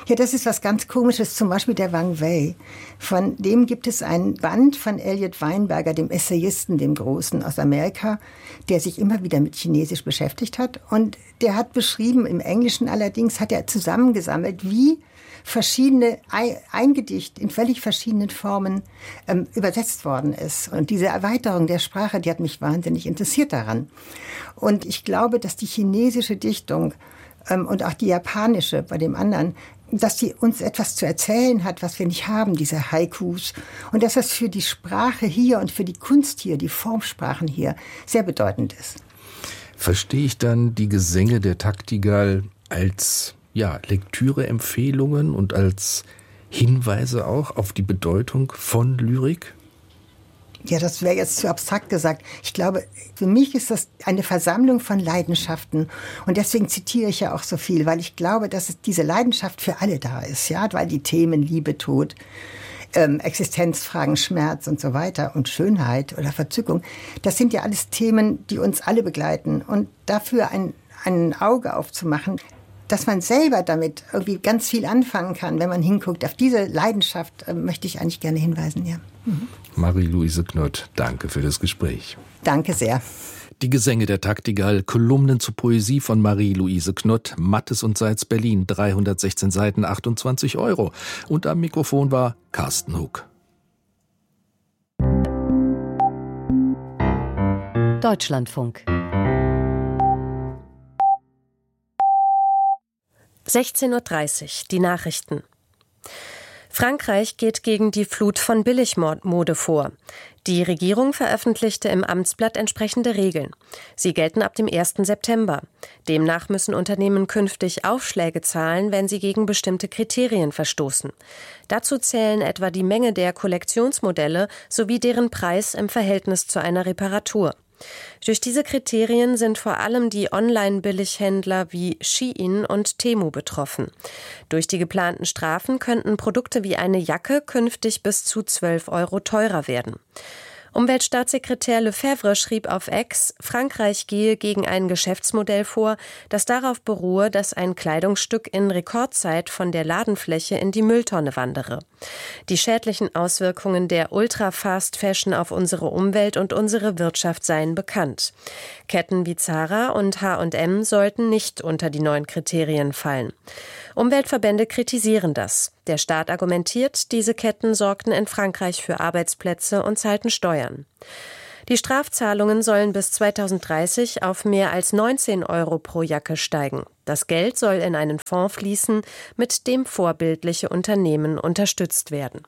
Ja, das ist was ganz Komisches, zum Beispiel der Wang Wei. Von dem gibt es ein Band von Elliot Weinberger, dem Essayisten, dem Großen aus Amerika, der sich immer wieder mit Chinesisch beschäftigt hat. Und der hat beschrieben, im Englischen allerdings hat er zusammengesammelt, wie ein Gedicht in völlig verschiedenen Formen übersetzt worden ist. Und diese Erweiterung der Sprache, die hat mich wahnsinnig interessiert daran. Und ich glaube, dass die chinesische Dichtung und auch die japanische bei dem anderen, dass die uns etwas zu erzählen hat, was wir nicht haben, diese Haikus. Und dass das für die Sprache hier und für die Kunst hier, die Formsprachen hier, sehr bedeutend ist. Verstehe ich dann die Gesänge der Taktigal als Lektüreempfehlungen und als Hinweise auch auf die Bedeutung von Lyrik? Ja, das wäre jetzt zu abstrakt gesagt. Ich glaube, für mich ist das eine Versammlung von Leidenschaften. Und deswegen zitiere ich ja auch so viel, weil ich glaube, dass diese Leidenschaft für alle da ist. Ja, weil die Themen Liebe, Tod, Existenzfragen, Schmerz und so weiter und Schönheit oder Verzückung, das sind ja alles Themen, die uns alle begleiten. Und dafür ein Auge aufzumachen, dass man selber damit irgendwie ganz viel anfangen kann, wenn man hinguckt. Auf diese Leidenschaft möchte ich eigentlich gerne hinweisen, ja. Marie-Louise Knott, danke für das Gespräch. Danke sehr. Die Gesänge der Taktigal, Kolumnen zur Poesie von Marie-Louise Knott, Mattes und Seitz Berlin, 316 Seiten, 28 €. Und am Mikrofon war Carsten Hug. Deutschlandfunk. 16:30 Uhr, die Nachrichten. Frankreich geht gegen die Flut von Billigmode vor. Die Regierung veröffentlichte im Amtsblatt entsprechende Regeln. Sie gelten ab dem 1. September. Demnach müssen Unternehmen künftig Aufschläge zahlen, wenn sie gegen bestimmte Kriterien verstoßen. Dazu zählen etwa die Menge der Kollektionsmodelle sowie deren Preis im Verhältnis zu einer Reparatur. Durch diese Kriterien sind vor allem die Online-Billighändler wie Shein und Temu betroffen. Durch die geplanten Strafen könnten Produkte wie eine Jacke künftig bis zu 12 € teurer werden. Umweltstaatssekretär Lefebvre schrieb auf X, Frankreich gehe gegen ein Geschäftsmodell vor, das darauf beruhe, dass ein Kleidungsstück in Rekordzeit von der Ladenfläche in die Mülltonne wandere. Die schädlichen Auswirkungen der Ultra-Fast-Fashion auf unsere Umwelt und unsere Wirtschaft seien bekannt. Ketten wie Zara und H&M sollten nicht unter die neuen Kriterien fallen. Umweltverbände kritisieren das. Der Staat argumentiert, diese Ketten sorgten in Frankreich für Arbeitsplätze und zahlten Steuern. Die Strafzahlungen sollen bis 2030 auf mehr als 19 € pro Jacke steigen. Das Geld soll in einen Fonds fließen, mit dem vorbildliche Unternehmen unterstützt werden.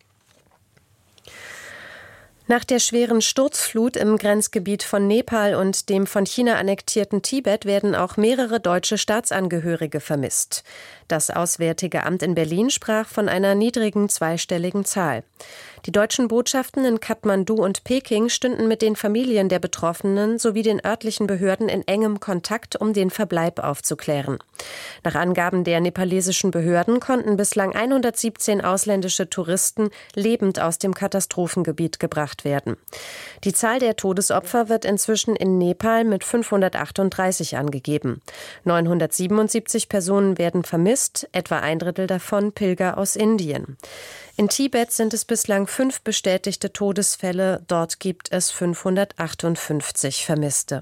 Nach der schweren Sturzflut im Grenzgebiet von Nepal und dem von China annektierten Tibet werden auch mehrere deutsche Staatsangehörige vermisst. Das Auswärtige Amt in Berlin sprach von einer niedrigen zweistelligen Zahl. Die deutschen Botschaften in Kathmandu und Peking stünden mit den Familien der Betroffenen sowie den örtlichen Behörden in engem Kontakt, um den Verbleib aufzuklären. Nach Angaben der nepalesischen Behörden konnten bislang 117 ausländische Touristen lebend aus dem Katastrophengebiet gebracht werden. Die Zahl der Todesopfer wird inzwischen in Nepal mit 538 angegeben. 977 Personen werden vermisst, etwa ein Drittel davon Pilger aus Indien. In Tibet sind es bislang 5 bestätigte Todesfälle, dort gibt es 558 Vermisste.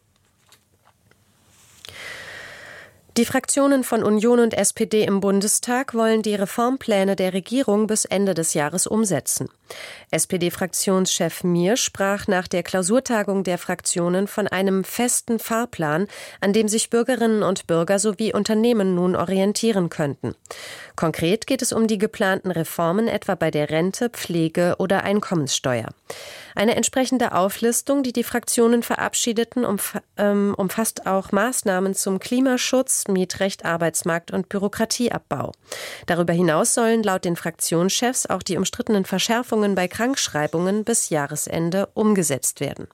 Die Fraktionen von Union und SPD im Bundestag wollen die Reformpläne der Regierung bis Ende des Jahres umsetzen. SPD-Fraktionschef Mier sprach nach der Klausurtagung der Fraktionen von einem festen Fahrplan, an dem sich Bürgerinnen und Bürger sowie Unternehmen nun orientieren könnten. Konkret geht es um die geplanten Reformen etwa bei der Rente, Pflege oder Einkommenssteuer. Eine entsprechende Auflistung, die die Fraktionen verabschiedeten, umfasst auch Maßnahmen zum Klimaschutz, Mietrecht, Arbeitsmarkt und Bürokratieabbau. Darüber hinaus sollen laut den Fraktionschefs auch die umstrittenen Verschärfungen bei Krankschreibungen bis Jahresende umgesetzt werden.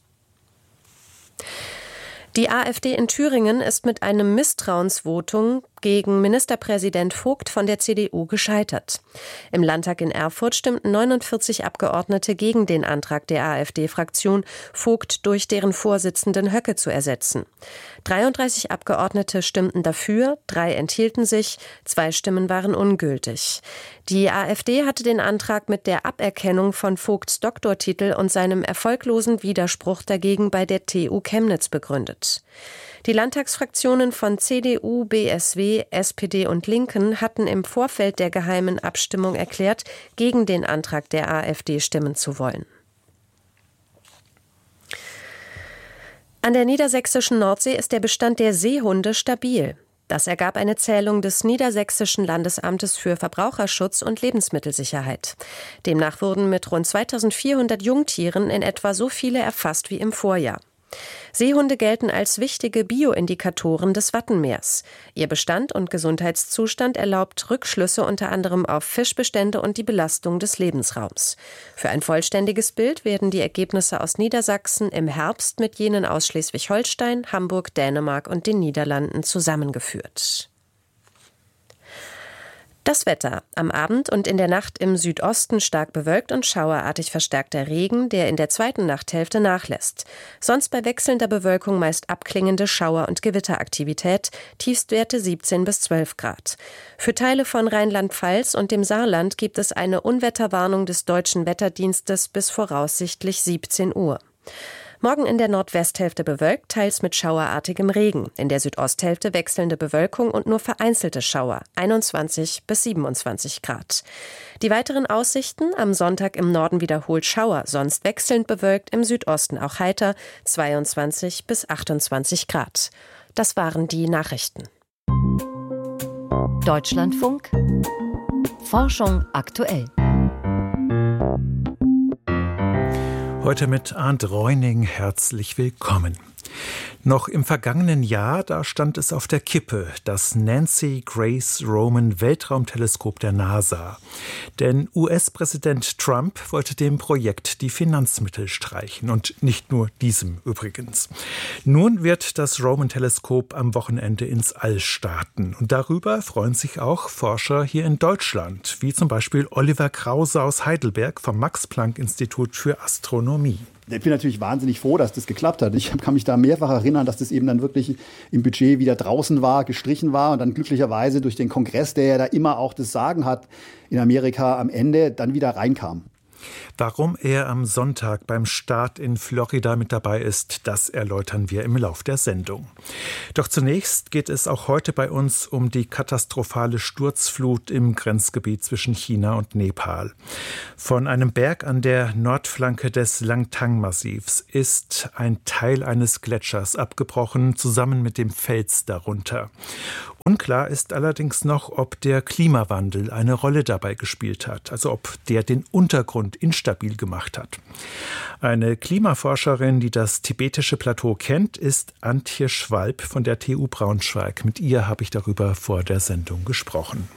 Die AfD in Thüringen ist mit einem Misstrauensvotum gegen Ministerpräsident Vogt von der CDU gescheitert. Im Landtag in Erfurt stimmten 49 Abgeordnete gegen den Antrag der AfD-Fraktion, Vogt durch deren Vorsitzenden Höcke zu ersetzen. 33 Abgeordnete stimmten dafür, 3 enthielten sich, 2 Stimmen waren ungültig. Die AfD hatte den Antrag mit der Aberkennung von Vogts Doktortitel und seinem erfolglosen Widerspruch dagegen bei der TU Chemnitz begründet. Die Landtagsfraktionen von CDU, BSW, SPD und Linken hatten im Vorfeld der geheimen Abstimmung erklärt, gegen den Antrag der AfD stimmen zu wollen. An der niedersächsischen Nordsee ist der Bestand der Seehunde stabil. Das ergab eine Zählung des Niedersächsischen Landesamtes für Verbraucherschutz und Lebensmittelsicherheit. Demnach wurden mit rund 2400 Jungtieren in etwa so viele erfasst wie im Vorjahr. Seehunde gelten als wichtige Bioindikatoren des Wattenmeers. Ihr Bestand und Gesundheitszustand erlaubt Rückschlüsse unter anderem auf Fischbestände und die Belastung des Lebensraums. Für ein vollständiges Bild werden die Ergebnisse aus Niedersachsen im Herbst mit jenen aus Schleswig-Holstein, Hamburg, Dänemark und den Niederlanden zusammengeführt. Das Wetter. Am Abend und in der Nacht im Südosten stark bewölkt und schauerartig verstärkter Regen, der in der zweiten Nachthälfte nachlässt. Sonst bei wechselnder Bewölkung meist abklingende Schauer- und Gewitteraktivität, Tiefstwerte 17 bis 12 Grad. Für Teile von Rheinland-Pfalz und dem Saarland gibt es eine Unwetterwarnung des Deutschen Wetterdienstes bis voraussichtlich 17 Uhr. Morgen in der Nordwesthälfte bewölkt, teils mit schauerartigem Regen. In der Südosthälfte wechselnde Bewölkung und nur vereinzelte Schauer, 21 bis 27 Grad. Die weiteren Aussichten: am Sonntag im Norden wiederholt Schauer, sonst wechselnd bewölkt, im Südosten auch heiter, 22 bis 28 Grad. Das waren die Nachrichten. Deutschlandfunk. Forschung aktuell. Heute mit Arndt Reuning, herzlich willkommen. Noch im vergangenen Jahr, da stand es auf der Kippe, das Nancy Grace Roman Weltraumteleskop der NASA. Denn US-Präsident Trump wollte dem Projekt die Finanzmittel streichen und nicht nur diesem übrigens. Nun wird das Roman-Teleskop am Wochenende ins All starten und darüber freuen sich auch Forscher hier in Deutschland, wie zum Beispiel Oliver Krause aus Heidelberg vom Max-Planck-Institut für Astronomie. Ich bin natürlich wahnsinnig froh, dass das geklappt hat. Ich kann mich da mehrfach erinnern, dass das eben dann wirklich im Budget wieder draußen war, gestrichen war und dann glücklicherweise durch den Kongress, der ja da immer auch das Sagen hat in Amerika, am Ende dann wieder reinkam. Warum er am Sonntag beim Start in Florida mit dabei ist, das erläutern wir im Lauf der Sendung. Doch zunächst geht es auch heute bei uns um die katastrophale Sturzflut im Grenzgebiet zwischen China und Nepal. Von einem Berg an der Nordflanke des Langtang-Massivs ist ein Teil eines Gletschers abgebrochen, zusammen mit dem Fels darunter. Unklar ist allerdings noch, ob der Klimawandel eine Rolle dabei gespielt hat, also ob der den Untergrund instabil gemacht hat. Eine Klimaforscherin, die das tibetische Plateau kennt, ist Antje Schwalb von der TU Braunschweig. Mit ihr habe ich darüber vor der Sendung gesprochen.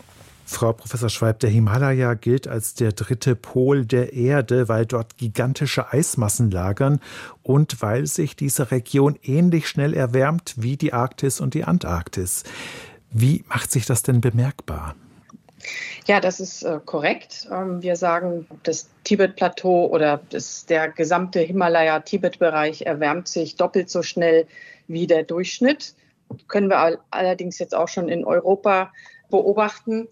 Frau Professor Schwalb, der Himalaya gilt als der dritte Pol der Erde, weil dort gigantische Eismassen lagern und weil sich diese Region ähnlich schnell erwärmt wie die Arktis und die Antarktis. Wie macht sich das denn bemerkbar? Ja, das ist korrekt. Wir sagen, das Tibet-Plateau oder der gesamte Himalaya-Tibet-Bereich erwärmt sich doppelt so schnell wie der Durchschnitt. Können wir allerdings jetzt auch schon in Europa beobachten.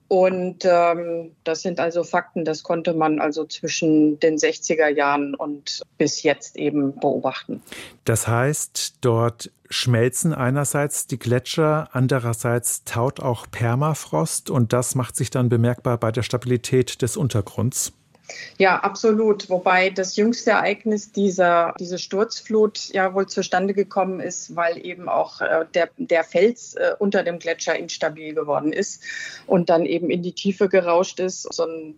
Und das sind also Fakten, das konnte man also zwischen den 60er Jahren und bis jetzt eben beobachten. Das heißt, dort schmelzen einerseits die Gletscher, andererseits taut auch Permafrost und das macht sich dann bemerkbar bei der Stabilität des Untergrunds. Ja, absolut. Wobei das jüngste Ereignis diese Sturzflut ja wohl zustande gekommen ist, weil eben auch der Fels unter dem Gletscher instabil geworden ist und dann eben in die Tiefe gerauscht ist, so ein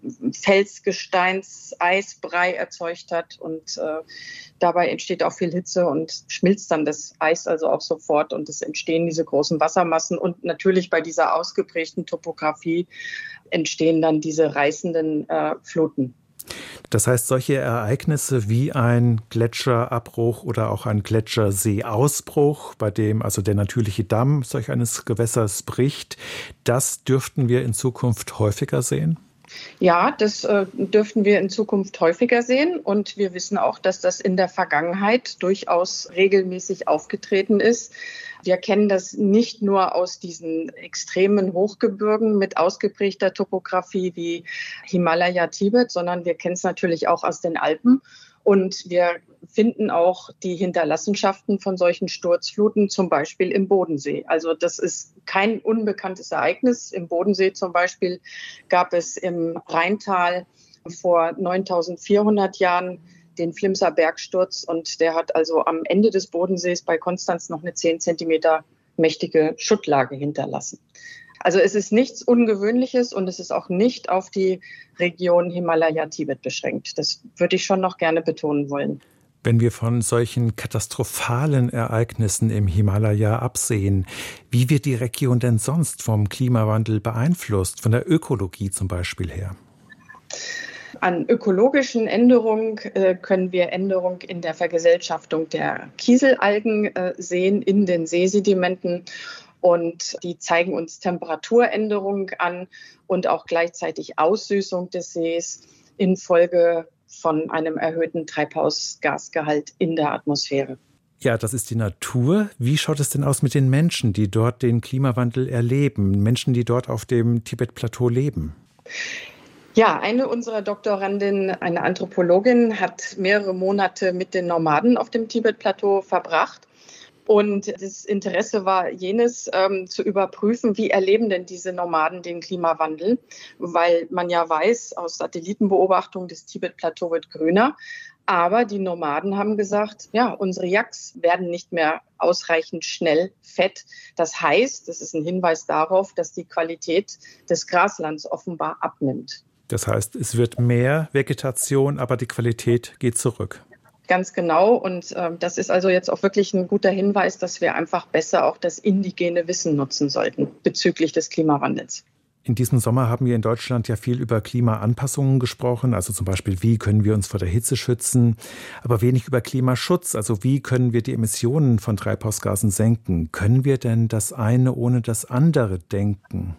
Felsgesteins-Eisbrei erzeugt hat und dabei entsteht auch viel Hitze und schmilzt dann das Eis also auch sofort und es entstehen diese großen Wassermassen und natürlich bei dieser ausgeprägten Topografie entstehen dann diese reißenden Fluten. Das heißt, solche Ereignisse wie ein Gletscherabbruch oder auch ein Gletscherseeausbruch, bei dem also der natürliche Damm solch eines Gewässers bricht, das dürften wir in Zukunft häufiger sehen? Ja, das dürften wir in Zukunft häufiger sehen. Und wir wissen auch, dass das in der Vergangenheit durchaus regelmäßig aufgetreten ist. Wir kennen das nicht nur aus diesen extremen Hochgebirgen mit ausgeprägter Topografie wie Himalaya, Tibet, sondern wir kennen es natürlich auch aus den Alpen. Und wir finden auch die Hinterlassenschaften von solchen Sturzfluten, zum Beispiel im Bodensee. Also das ist kein unbekanntes Ereignis. Im Bodensee zum Beispiel gab es im Rheintal vor 9400 Jahren den Flimser Bergsturz, und der hat also am Ende des Bodensees bei Konstanz noch eine 10 Zentimeter mächtige Schuttlage hinterlassen. Also es ist nichts Ungewöhnliches und es ist auch nicht auf die Region Himalaya-Tibet beschränkt. Das würde ich schon noch gerne betonen wollen. Wenn wir von solchen katastrophalen Ereignissen im Himalaya absehen, wie wird die Region denn sonst vom Klimawandel beeinflusst, von der Ökologie zum Beispiel her? An ökologischen Änderungen können wir Änderungen in der Vergesellschaftung der Kieselalgen sehen in den Seesedimenten. Und die zeigen uns Temperaturänderungen an und auch gleichzeitig Aussüßung des Sees infolge von einem erhöhten Treibhausgasgehalt in der Atmosphäre. Ja, das ist die Natur. Wie schaut es denn aus mit den Menschen, die dort den Klimawandel erleben? Menschen, die dort auf dem Tibet-Plateau leben? Ja, eine unserer Doktorandinnen, eine Anthropologin, hat mehrere Monate mit den Nomaden auf dem Tibet-Plateau verbracht. Und das Interesse war jenes, zu überprüfen, wie erleben denn diese Nomaden den Klimawandel? Weil man ja weiß, aus Satellitenbeobachtung, das Tibet-Plateau wird grüner. Aber die Nomaden haben gesagt, ja, unsere Yaks werden nicht mehr ausreichend schnell fett. Das heißt, das ist ein Hinweis darauf, dass die Qualität des Graslands offenbar abnimmt. Das heißt, es wird mehr Vegetation, aber die Qualität geht zurück. Ganz genau. Und das ist also jetzt auch wirklich ein guter Hinweis, dass wir einfach besser auch das indigene Wissen nutzen sollten bezüglich des Klimawandels. In diesem Sommer haben wir in Deutschland ja viel über Klimaanpassungen gesprochen, also zum Beispiel, wie können wir uns vor der Hitze schützen, aber wenig über Klimaschutz, also wie können wir die Emissionen von Treibhausgasen senken. Können wir denn das eine ohne das andere denken?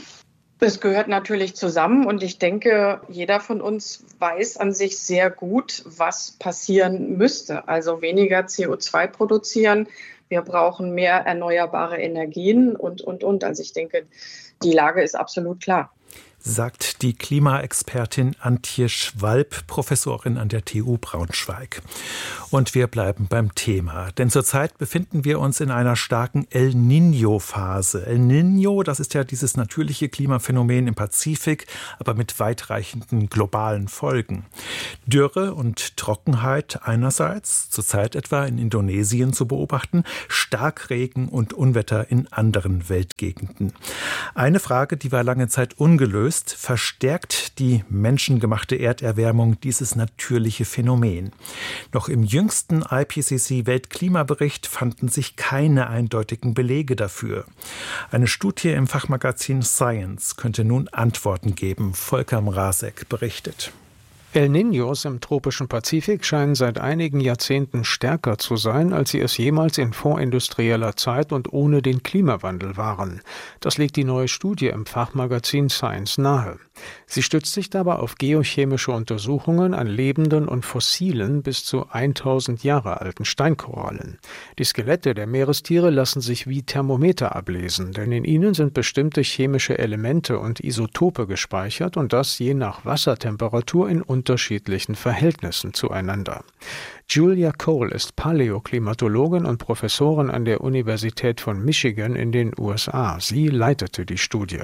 Es gehört natürlich zusammen und ich denke, jeder von uns weiß an sich sehr gut, was passieren müsste. Also weniger CO2 produzieren, wir brauchen mehr erneuerbare Energien und. Also ich denke, die Lage ist absolut klar. Sagt die Klimaexpertin Antje Schwalb, Professorin an der TU Braunschweig. Und wir bleiben beim Thema, denn zurzeit befinden wir uns in einer starken El Niño-Phase. El Niño, das ist ja dieses natürliche Klimaphänomen im Pazifik, aber mit weitreichenden globalen Folgen. Dürre und Trockenheit einerseits, zurzeit etwa in Indonesien zu beobachten, Starkregen und Unwetter in anderen Weltgegenden. Eine Frage, die war lange Zeit ungelöst: Verstärkt die menschengemachte Erderwärmung dieses natürliche Phänomen? Noch im jüngsten IPCC-Weltklimabericht fanden sich keine eindeutigen Belege dafür. Eine Studie im Fachmagazin Science könnte nun Antworten geben. Volker Mrazek berichtet. El Niños im tropischen Pazifik scheinen seit einigen Jahrzehnten stärker zu sein, als sie es jemals in vorindustrieller Zeit und ohne den Klimawandel waren. Das legt die neue Studie im Fachmagazin Science nahe. Sie stützt sich dabei auf geochemische Untersuchungen an lebenden und fossilen, bis zu 1000 Jahre alten Steinkorallen. Die Skelette der Meerestiere lassen sich wie Thermometer ablesen, denn in ihnen sind bestimmte chemische Elemente und Isotope gespeichert und das je nach Wassertemperatur in unterschiedlichen Verhältnissen zueinander. Julia Cole ist Paläoklimatologin und Professorin an der Universität von Michigan in den USA. Sie leitete die Studie.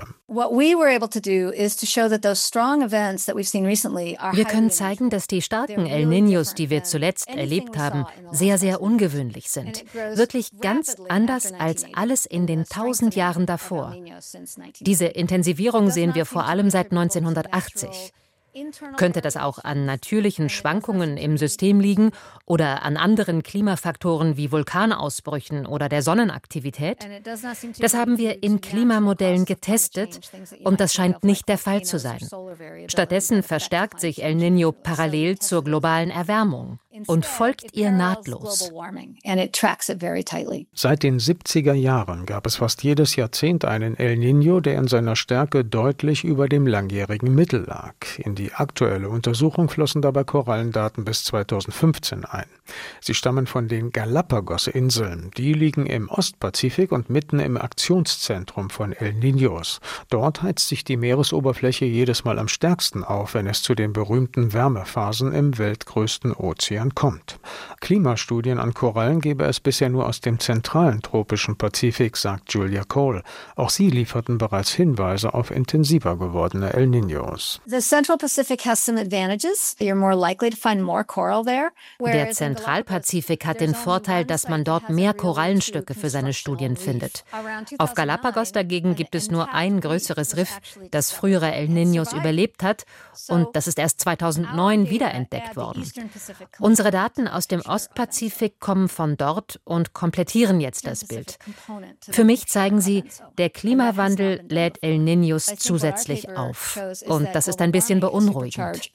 Wir können zeigen, dass die starken El Niños, die wir zuletzt erlebt haben, sehr, sehr ungewöhnlich sind. Wirklich ganz anders als alles in den 1000 Jahren davor. Diese Intensivierung sehen wir vor allem seit 1980. Könnte das auch an natürlichen Schwankungen im System liegen oder an anderen Klimafaktoren wie Vulkanausbrüchen oder der Sonnenaktivität? Das haben wir in Klimamodellen getestet und das scheint nicht der Fall zu sein. Stattdessen verstärkt sich El Niño parallel zur globalen Erwärmung und folgt ihr nahtlos. Seit den 70er Jahren gab es fast jedes Jahrzehnt einen El Niño, der in seiner Stärke deutlich über dem langjährigen Mittel lag. In die aktuelle Untersuchung flossen dabei Korallendaten bis 2015 ein. Sie stammen von den Galapagos-Inseln. Die liegen im Ostpazifik und mitten im Aktionszentrum von El Niños. Dort heizt sich die Meeresoberfläche jedes Mal am stärksten auf, wenn es zu den berühmten Wärmephasen im weltgrößten Ozean kommt. Klimastudien an Korallen gebe es bisher nur aus dem zentralen tropischen Pazifik, sagt Julia Cole. Auch sie lieferten bereits Hinweise auf intensiver gewordene El Niños. Der Zentralpazifik hat den Vorteil, dass man dort mehr Korallenstücke für seine Studien findet. Auf Galapagos dagegen gibt es nur ein größeres Riff, das frühere El Niños überlebt hat, und das ist erst 2009 wiederentdeckt worden. Unsere Daten aus dem Ostpazifik kommen von dort und komplettieren jetzt das Bild. Für mich zeigen sie, der Klimawandel lädt El Niños zusätzlich auf. Und das ist ein bisschen beunruhigend.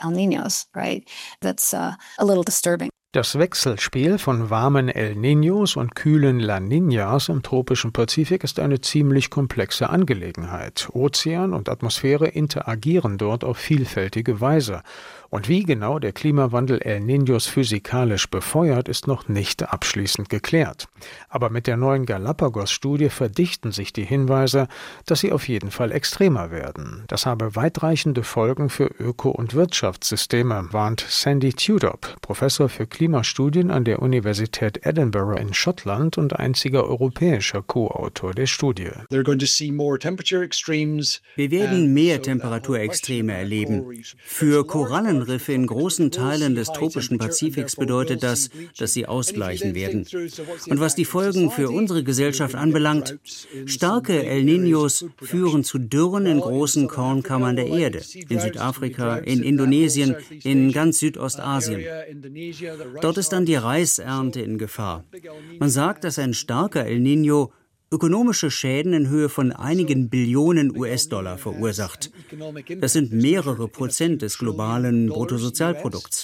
Das Wechselspiel von warmen El Niños und kühlen La Niñas im tropischen Pazifik ist eine ziemlich komplexe Angelegenheit. Ozean und Atmosphäre interagieren dort auf vielfältige Weise. Und wie genau der Klimawandel El Niños physikalisch befeuert, ist noch nicht abschließend geklärt. Aber mit der neuen Galapagos-Studie verdichten sich die Hinweise, dass sie auf jeden Fall extremer werden. Das habe weitreichende Folgen für Öko- und Wirtschaftssysteme, warnt Sandy Tudop, Professor für Klimastudien an der Universität Edinburgh in Schottland und einziger europäischer Co-Autor der Studie. Wir werden mehr Temperaturextreme erleben. Für Korallenriffe in großen Teilen des tropischen Pazifiks bedeutet das, dass sie ausgleichen werden. Und was die Folgen für unsere Gesellschaft anbelangt, starke El Niños führen zu Dürren in großen Kornkammern der Erde, in Südafrika, in Indonesien, in ganz Südostasien. Dort ist dann die Reisernte in Gefahr. Man sagt, dass ein starker El Niño ökonomische Schäden in Höhe von einigen Billionen US-Dollar verursacht. Das sind mehrere Prozent des globalen Bruttosozialprodukts.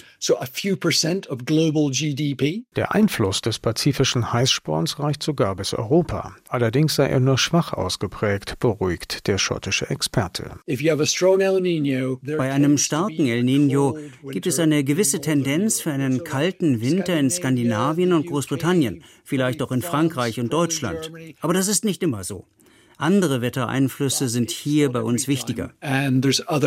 Der Einfluss des pazifischen Heißsporns reicht sogar bis Europa. Allerdings sei er nur schwach ausgeprägt, beruhigt der schottische Experte. Bei einem starken El Niño gibt es eine gewisse Tendenz für einen kalten Winter in Skandinavien und Großbritannien, vielleicht auch in Frankreich und Deutschland. Aber das ist nicht immer so. Andere Wettereinflüsse sind hier bei uns wichtiger. El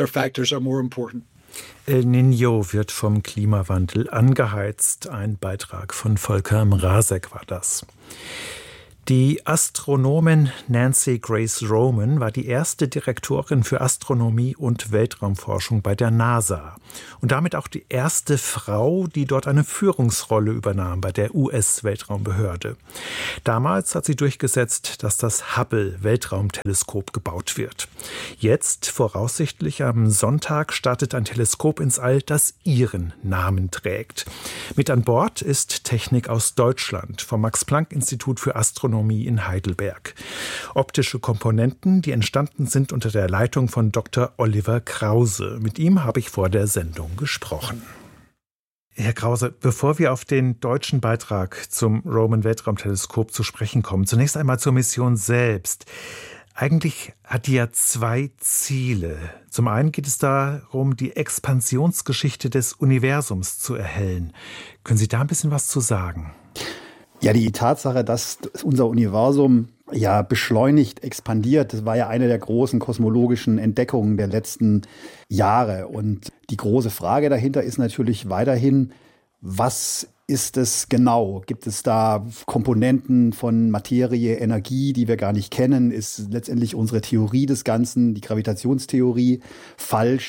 Niño wird vom Klimawandel angeheizt. Ein Beitrag von Volker Mrazek war das. Die Astronomin Nancy Grace Roman war die erste Direktorin für Astronomie und Weltraumforschung bei der NASA und damit auch die erste Frau, die dort eine Führungsrolle übernahm bei der US-Weltraumbehörde. Damals hat sie durchgesetzt, dass das Hubble-Weltraumteleskop gebaut wird. Jetzt, voraussichtlich am Sonntag, startet ein Teleskop ins All, das ihren Namen trägt. Mit an Bord ist Technik aus Deutschland vom Max-Planck-Institut für Astronomie in Heidelberg. Optische Komponenten, die entstanden sind unter der Leitung von Dr. Oliver Krause. Mit ihm habe ich vor der Sendung gesprochen. Herr Krause, bevor wir auf den deutschen Beitrag zum Roman-Weltraumteleskop zu sprechen kommen, zunächst einmal zur Mission selbst. Eigentlich hat die ja zwei Ziele. Zum einen geht es darum, die Expansionsgeschichte des Universums zu erhellen. Können Sie da ein bisschen was zu sagen? Ja, die Tatsache, dass unser Universum ja beschleunigt expandiert, das war ja eine der großen kosmologischen Entdeckungen der letzten Jahre. Und die große Frage dahinter ist natürlich weiterhin, was ist es genau? Gibt es da Komponenten von Materie, Energie, die wir gar nicht kennen? Ist letztendlich unsere Theorie des Ganzen, die Gravitationstheorie, falsch?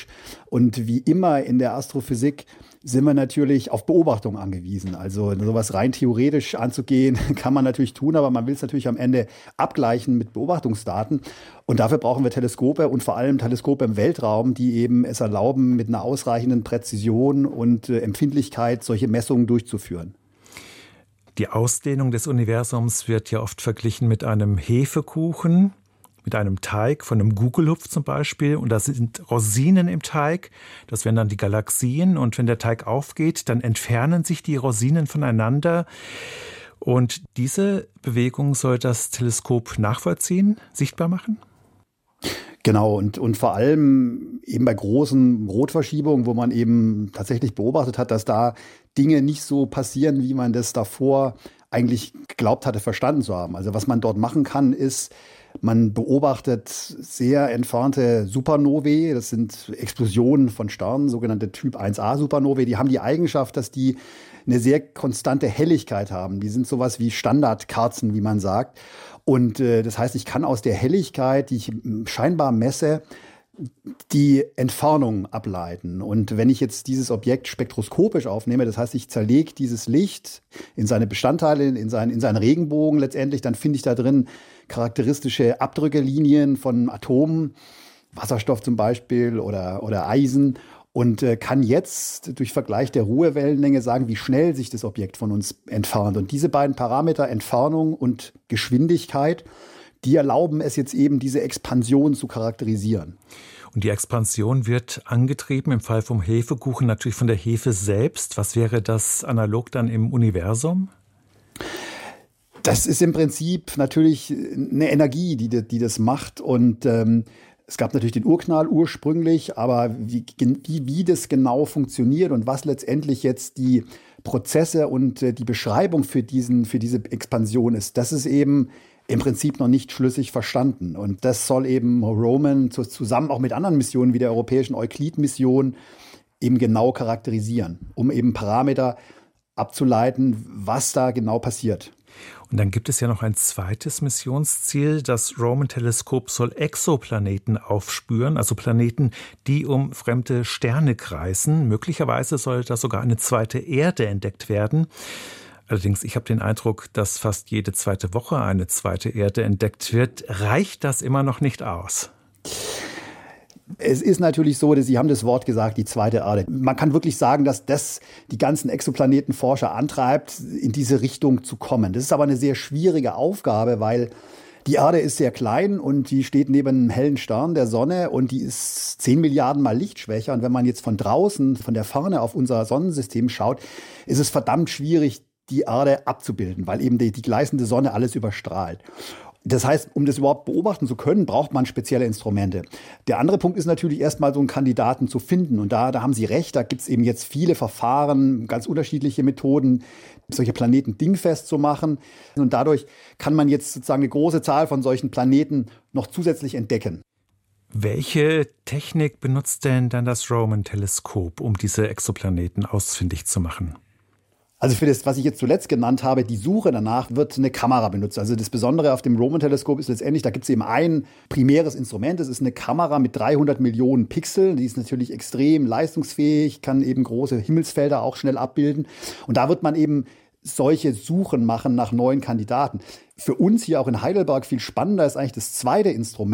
Und wie immer in der Astrophysik sind wir natürlich auf Beobachtung angewiesen. Also sowas rein theoretisch anzugehen, kann man natürlich tun, aber man will es natürlich am Ende abgleichen mit Beobachtungsdaten. Und dafür brauchen wir Teleskope und vor allem Teleskope im Weltraum, die eben es erlauben, mit einer ausreichenden Präzision und Empfindlichkeit solche Messungen durchzuführen. Die Ausdehnung des Universums wird ja oft verglichen mit einem Hefekuchen, mit einem Teig, von einem Gugelhupf zum Beispiel. Und da sind Rosinen im Teig, das wären dann die Galaxien. Und wenn der Teig aufgeht, dann entfernen sich die Rosinen voneinander. Und diese Bewegung soll das Teleskop nachvollziehen, sichtbar machen? Genau, und vor allem eben bei großen Rotverschiebungen, wo man eben tatsächlich beobachtet hat, dass da Dinge nicht so passieren, wie man das davor eigentlich geglaubt hatte, verstanden zu haben. Also was man dort machen kann, ist, man beobachtet sehr entfernte Supernovae, das sind Explosionen von Sternen, sogenannte Typ 1a Supernovae, die haben die Eigenschaft, dass die eine sehr konstante Helligkeit haben. Die sind sowas wie Standardkerzen, wie man sagt. Und das heißt, ich kann aus der Helligkeit, die ich scheinbar messe, die Entfernung ableiten. Und wenn ich jetzt dieses Objekt spektroskopisch aufnehme, das heißt, ich zerlege dieses Licht in seine Bestandteile, in seinen Regenbogen letztendlich, dann finde ich da drin charakteristische Abdrückelinien von Atomen, Wasserstoff zum Beispiel oder Eisen, und kann jetzt durch Vergleich der Ruhewellenlänge sagen, wie schnell sich das Objekt von uns entfernt. Und diese beiden Parameter, Entfernung und Geschwindigkeit, die erlauben es jetzt eben, diese Expansion zu charakterisieren. Und die Expansion wird angetrieben, im Fall vom Hefekuchen natürlich von der Hefe selbst. Was wäre das analog dann im Universum? Das ist im Prinzip natürlich eine Energie, die das macht. Und es gab natürlich den Urknall ursprünglich, aber wie das genau funktioniert und was letztendlich jetzt die Prozesse und die Beschreibung für diese Expansion ist, das ist eben im Prinzip noch nicht schlüssig verstanden. Und das soll eben Roman zusammen auch mit anderen Missionen wie der europäischen Euclid-Mission eben genau charakterisieren, um eben Parameter abzuleiten, was da genau passiert. Und dann gibt es ja noch ein zweites Missionsziel. Das Roman-Teleskop soll Exoplaneten aufspüren, also Planeten, die um fremde Sterne kreisen. Möglicherweise soll da sogar eine zweite Erde entdeckt werden. Allerdings, ich habe den Eindruck, dass fast jede zweite Woche eine zweite Erde entdeckt wird. Reicht das immer noch nicht aus? Es ist natürlich so, dass Sie haben das Wort gesagt, die zweite Erde. Man kann wirklich sagen, dass das die ganzen Exoplanetenforscher antreibt, in diese Richtung zu kommen. Das ist aber eine sehr schwierige Aufgabe, weil die Erde ist sehr klein und die steht neben einem hellen Stern, der Sonne, und die ist 10 Milliarden Mal lichtschwächer. Und wenn man jetzt von draußen, von der Ferne auf unser Sonnensystem schaut, ist es verdammt schwierig, die Erde abzubilden, weil eben die gleißende Sonne alles überstrahlt. Das heißt, um das überhaupt beobachten zu können, braucht man spezielle Instrumente. Der andere Punkt ist natürlich erstmal so einen Kandidaten zu finden. Und da haben Sie recht, da gibt es eben jetzt viele Verfahren, ganz unterschiedliche Methoden, solche Planeten dingfest zu machen. Und dadurch kann man jetzt sozusagen eine große Zahl von solchen Planeten noch zusätzlich entdecken. Welche Technik benutzt denn dann das Roman-Teleskop, um diese Exoplaneten ausfindig zu machen? Also für das, was ich jetzt zuletzt genannt habe, die Suche danach, wird eine Kamera benutzt. Also das Besondere auf dem Roman-Teleskop ist letztendlich, da gibt es eben ein primäres Instrument. Das ist eine Kamera mit 300 Millionen Pixeln. Die ist natürlich extrem leistungsfähig, kann eben große Himmelsfelder auch schnell abbilden. Und da wird man eben solche Suchen machen nach neuen Kandidaten. Für uns hier auch in Heidelberg viel spannender ist eigentlich das zweite Instrument.